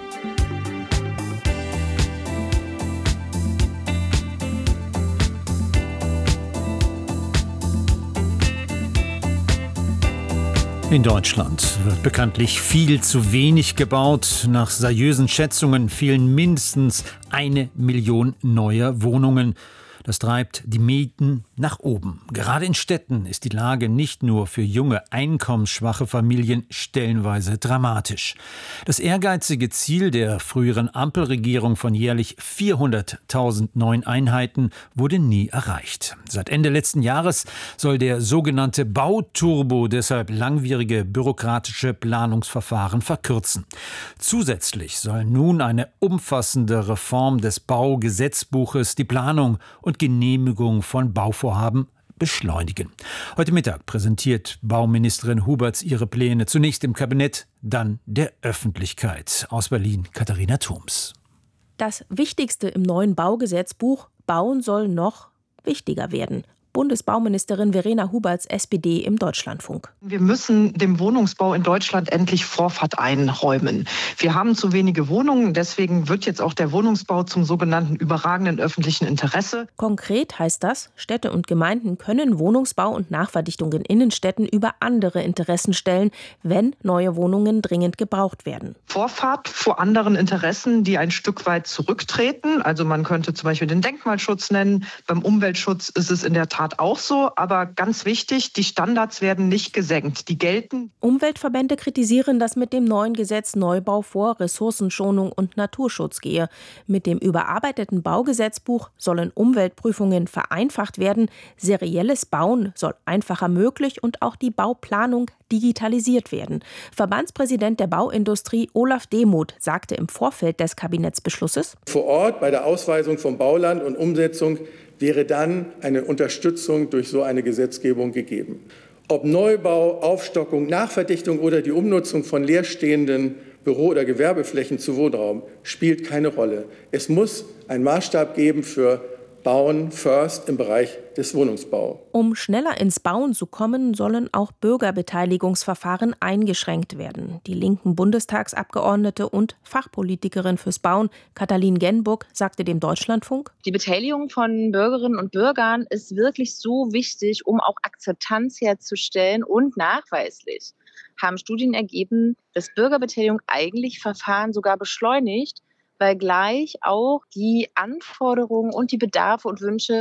In Deutschland wird bekanntlich viel zu wenig gebaut. Nach seriösen Schätzungen fehlen mindestens 1 Million neuer Wohnungen. Das treibt die Mieten nach oben. Gerade in Städten ist die Lage nicht nur für junge, einkommensschwache Familien stellenweise dramatisch. Das ehrgeizige Ziel der früheren Ampelregierung von jährlich 400.000 neuen Einheiten wurde nie erreicht. Seit Ende letzten Jahres soll der sogenannte Bauturbo deshalb langwierige bürokratische Planungsverfahren verkürzen. Zusätzlich soll nun eine umfassende Reform des Baugesetzbuches die Planung und Genehmigung von Bauvorhaben beschleunigen. Heute Mittag präsentiert Bauministerin Huberts ihre Pläne zunächst im Kabinett, dann der Öffentlichkeit. Aus Berlin Katharina Thoms. Das Wichtigste im neuen Baugesetzbuch: Bauen soll noch wichtiger werden. Bundesbauministerin Verena Huberts, SPD, im Deutschlandfunk. Wir müssen dem Wohnungsbau in Deutschland endlich Vorfahrt einräumen. Wir haben zu wenige Wohnungen, deswegen wird jetzt auch der Wohnungsbau zum sogenannten überragenden öffentlichen Interesse. Konkret heißt das, Städte und Gemeinden können Wohnungsbau und Nachverdichtung in Innenstädten über andere Interessen stellen, wenn neue Wohnungen dringend gebraucht werden. Vorfahrt vor anderen Interessen, die ein Stück weit zurücktreten. Also man könnte zum Beispiel den Denkmalschutz nennen. Beim Umweltschutz ist es in der Tat auch so, aber ganz wichtig, die Standards werden nicht gesenkt, die gelten. Umweltverbände kritisieren, dass mit dem neuen Gesetz Neubau vor Ressourcenschonung und Naturschutz gehe. Mit dem überarbeiteten Baugesetzbuch sollen Umweltprüfungen vereinfacht werden, serielles Bauen soll einfacher möglich und auch die Bauplanung digitalisiert werden. Verbandspräsident der Bauindustrie Olaf Demuth sagte im Vorfeld des Kabinettsbeschlusses: Vor Ort bei der Ausweisung von Bauland und Umsetzung wäre dann eine Unterstützung durch so eine Gesetzgebung gegeben. Ob Neubau, Aufstockung, Nachverdichtung oder die Umnutzung von leerstehenden Büro- oder Gewerbeflächen zu Wohnraum spielt keine Rolle. Es muss einen Maßstab geben für Bauen first im Bereich des Wohnungsbaus. Um schneller ins Bauen zu kommen, sollen auch Bürgerbeteiligungsverfahren eingeschränkt werden. Die linken Bundestagsabgeordnete und Fachpolitikerin fürs Bauen, Katalin Genburg, sagte dem Deutschlandfunk: Die Beteiligung von Bürgerinnen und Bürgern ist wirklich so wichtig, um auch Akzeptanz herzustellen, und nachweislich haben Studien ergeben, dass Bürgerbeteiligung eigentlich Verfahren sogar beschleunigt, weil gleich auch die Anforderungen und die Bedarfe und Wünsche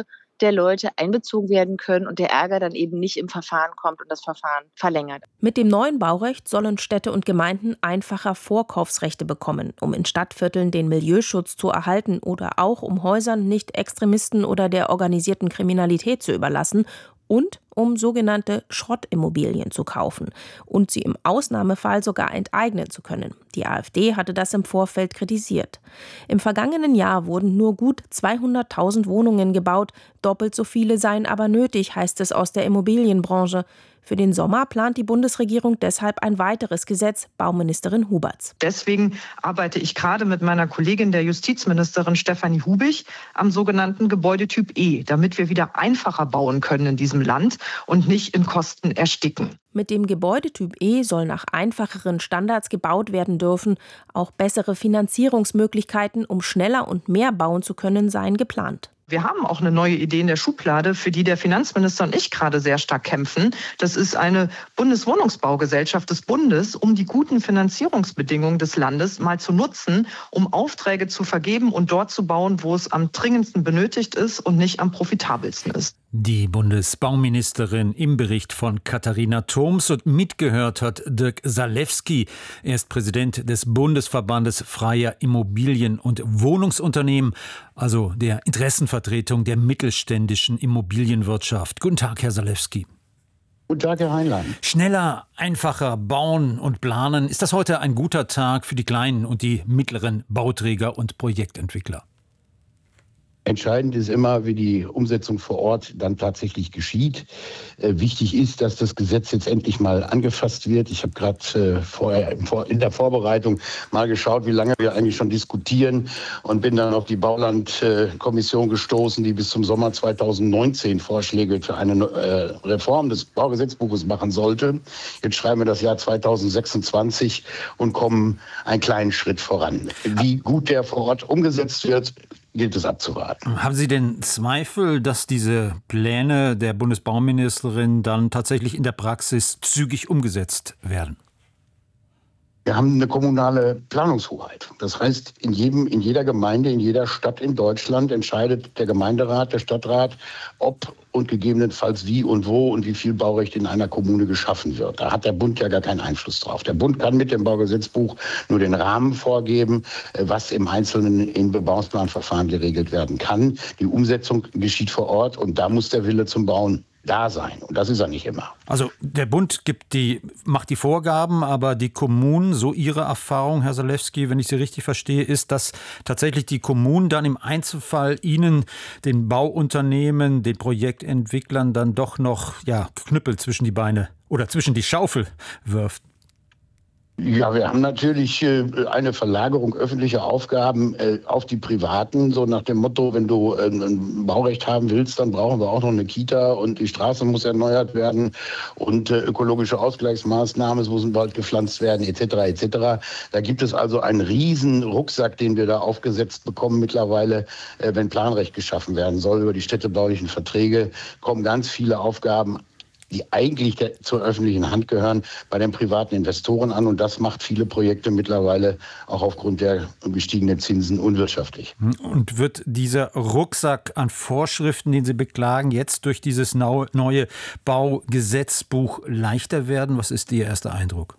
der Leute einbezogen werden können und der Ärger dann eben nicht im Verfahren kommt und das Verfahren verlängert. Mit dem neuen Baurecht sollen Städte und Gemeinden einfacher Vorkaufsrechte bekommen, um in Stadtvierteln den Milieuschutz zu erhalten oder auch um Häusern nicht Extremisten oder der organisierten Kriminalität zu überlassen und um sogenannte Schrottimmobilien zu kaufen und sie im Ausnahmefall sogar enteignen zu können. Die AfD hatte das im Vorfeld kritisiert. Im vergangenen Jahr wurden nur gut 200.000 Wohnungen gebaut, doppelt so viele seien aber nötig, heißt es aus der Immobilienbranche. Für den Sommer plant die Bundesregierung deshalb ein weiteres Gesetz, Bauministerin Huberts. Deswegen arbeite ich gerade mit meiner Kollegin, der Justizministerin Stefanie Hubich, am sogenannten Gebäudetyp E, damit wir wieder einfacher bauen können in diesem Land und nicht in Kosten ersticken. Mit dem Gebäudetyp E soll nach einfacheren Standards gebaut werden dürfen. Auch bessere Finanzierungsmöglichkeiten, um schneller und mehr bauen zu können, seien geplant. Wir haben auch eine neue Idee in der Schublade, für die der Finanzminister und ich gerade sehr stark kämpfen. Das ist eine Bundeswohnungsbaugesellschaft des Bundes, um die guten Finanzierungsbedingungen des Landes mal zu nutzen, um Aufträge zu vergeben und dort zu bauen, wo es am dringendsten benötigt ist und nicht am profitabelsten ist. Die Bundesbauministerin im Bericht von Katharina Thoms, und mitgehört hat Dirk Zalewski. Er ist Präsident des Bundesverbandes freier Immobilien- und Wohnungsunternehmen, also der Interessenvertretung der mittelständischen Immobilienwirtschaft. Guten Tag, Herr Zalewski. Guten Tag, Herr Heinlein. Schneller, einfacher bauen und planen. Ist das heute ein guter Tag für die kleinen und die mittleren Bauträger und Projektentwickler? Entscheidend ist immer, wie die Umsetzung vor Ort dann tatsächlich geschieht. Wichtig ist, dass das Gesetz jetzt endlich mal angefasst wird. Ich habe gerade in der Vorbereitung mal geschaut, wie lange wir eigentlich schon diskutieren, und bin dann auf die Baulandkommission gestoßen, die bis zum Sommer 2019 Vorschläge für eine Reform des Baugesetzbuches machen sollte. Jetzt schreiben wir das Jahr 2026 und kommen einen kleinen Schritt voran. Wie gut der vor Ort umgesetzt wird, gilt es abzuwarten. Haben Sie denn Zweifel, dass diese Pläne der Bundesbauministerin dann tatsächlich in der Praxis zügig umgesetzt werden? Wir haben eine kommunale Planungshoheit. Das heißt, in jeder Gemeinde, in jeder Stadt in Deutschland entscheidet der Gemeinderat, der Stadtrat, ob und gegebenenfalls wie und wo und wie viel Baurecht in einer Kommune geschaffen wird. Da hat der Bund ja gar keinen Einfluss drauf. Der Bund kann mit dem Baugesetzbuch nur den Rahmen vorgeben, was im Einzelnen in Bebauungsplanverfahren geregelt werden kann. Die Umsetzung geschieht vor Ort, und da muss der Wille zum Bauen da sein. Und das ist er nicht immer. Also der Bund macht die Vorgaben, aber die Kommunen, so Ihre Erfahrung, Herr Zalewski, wenn ich Sie richtig verstehe, ist, dass tatsächlich die Kommunen dann im Einzelfall Ihnen, den Bauunternehmen, den Projektentwicklern, dann doch noch Knüppel zwischen die Beine oder zwischen die Schaufel wirft. Ja, wir haben natürlich eine Verlagerung öffentlicher Aufgaben auf die Privaten, so nach dem Motto, wenn du ein Baurecht haben willst, dann brauchen wir auch noch eine Kita und die Straße muss erneuert werden und ökologische Ausgleichsmaßnahmen, es muss ein Wald gepflanzt werden, etc. etc. Da gibt es also einen riesen Rucksack, den wir da aufgesetzt bekommen mittlerweile, wenn Planrecht geschaffen werden soll. Über die städtebaulichen Verträge kommen ganz viele Aufgaben, die eigentlich zur öffentlichen Hand gehören, bei den privaten Investoren an. Und das macht viele Projekte mittlerweile auch aufgrund der gestiegenen Zinsen unwirtschaftlich. Und wird dieser Rucksack an Vorschriften, den Sie beklagen, jetzt durch dieses neue Baugesetzbuch leichter werden? Was ist Ihr erster Eindruck?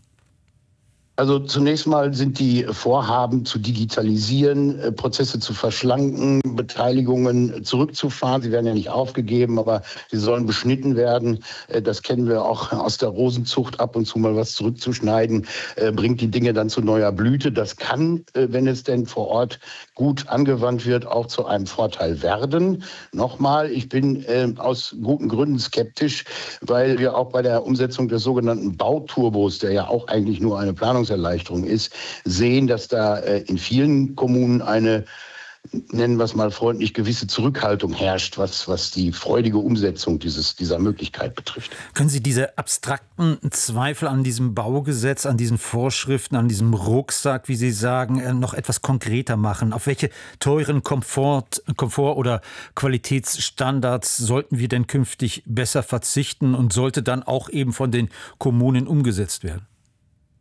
Also zunächst mal sind die Vorhaben zu digitalisieren, Prozesse zu verschlanken, Beteiligungen zurückzufahren. Sie werden ja nicht aufgegeben, aber sie sollen beschnitten werden. Das kennen wir auch aus der Rosenzucht, ab und zu mal was zurückzuschneiden, bringt die Dinge dann zu neuer Blüte. Das kann, wenn es denn vor Ort gut angewandt wird, auch zu einem Vorteil werden. Nochmal, ich bin aus guten Gründen skeptisch, weil wir auch bei der Umsetzung des sogenannten Bauturbos, der ja auch eigentlich nur eine Planungserleichterung ist, sehen, dass da in vielen Kommunen eine, nennen wir es mal freundlich, gewisse Zurückhaltung herrscht, was die freudige Umsetzung dieser Möglichkeit betrifft. Können Sie diese abstrakten Zweifel an diesem Baugesetz, an diesen Vorschriften, an diesem Rucksack, wie Sie sagen, noch etwas konkreter machen? Auf welche teuren Komfort- oder Qualitätsstandards sollten wir denn künftig besser verzichten und sollte dann auch eben von den Kommunen umgesetzt werden?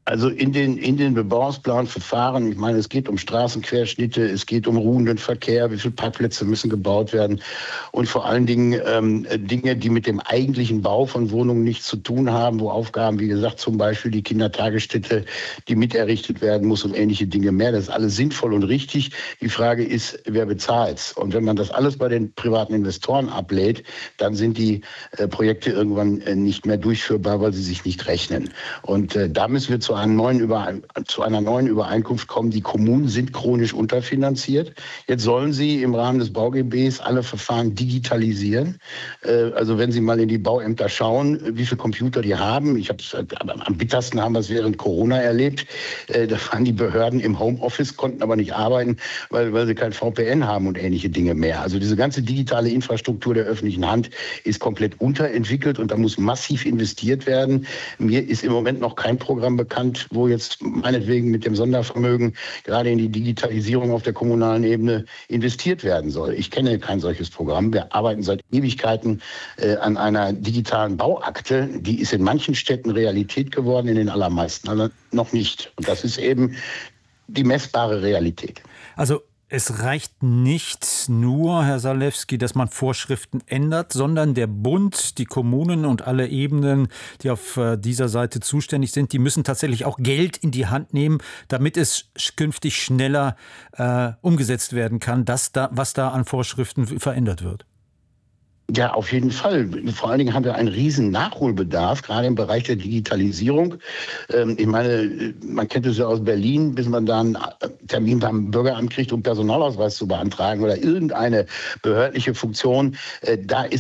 Also in den Bebauungsplanverfahren, ich meine, es geht um Straßenquerschnitte, es geht um ruhenden Verkehr, wie viele Parkplätze müssen gebaut werden und vor allen Dingen Dinge, die mit dem eigentlichen Bau von Wohnungen nichts zu tun haben, wo Aufgaben, wie gesagt, zum Beispiel die Kindertagesstätte, die miterrichtet werden muss und ähnliche Dinge mehr. Das ist alles sinnvoll und richtig. Die Frage ist, wer bezahlt's? Und wenn man das alles bei den privaten Investoren ablädt, dann sind die Projekte irgendwann nicht mehr durchführbar, weil sie sich nicht rechnen. Und da müssen wir zu einer neuen Übereinkunft kommen. Die Kommunen sind chronisch unterfinanziert. Jetzt sollen sie im Rahmen des BauGBs alle Verfahren digitalisieren. Also wenn Sie mal in die Bauämter schauen, wie viele Computer die haben. Am bittersten haben wir es während Corona erlebt. Da waren die Behörden im Homeoffice, konnten aber nicht arbeiten, weil sie kein VPN haben und ähnliche Dinge mehr. Also diese ganze digitale Infrastruktur der öffentlichen Hand ist komplett unterentwickelt und da muss massiv investiert werden. Mir ist im Moment noch kein Programm bekannt, wo jetzt meinetwegen mit dem Sondervermögen gerade in die Digitalisierung auf der kommunalen Ebene investiert werden soll. Ich kenne kein solches Programm. Wir arbeiten seit Ewigkeiten an einer digitalen Bauakte. Die ist in manchen Städten Realität geworden, in den allermeisten aber noch nicht. Und das ist eben die messbare Realität. Also es reicht nicht nur, Herr Zalewski, dass man Vorschriften ändert, sondern der Bund, die Kommunen und alle Ebenen, die auf dieser Seite zuständig sind, die müssen tatsächlich auch Geld in die Hand nehmen, damit es künftig schneller umgesetzt werden kann, was da an Vorschriften verändert wird. Ja, auf jeden Fall. Vor allen Dingen haben wir einen riesen Nachholbedarf, gerade im Bereich der Digitalisierung. Ich meine, man kennt es ja aus Berlin, bis man da einen Termin beim Bürgeramt kriegt, um Personalausweis zu beantragen oder irgendeine behördliche Funktion. Da ist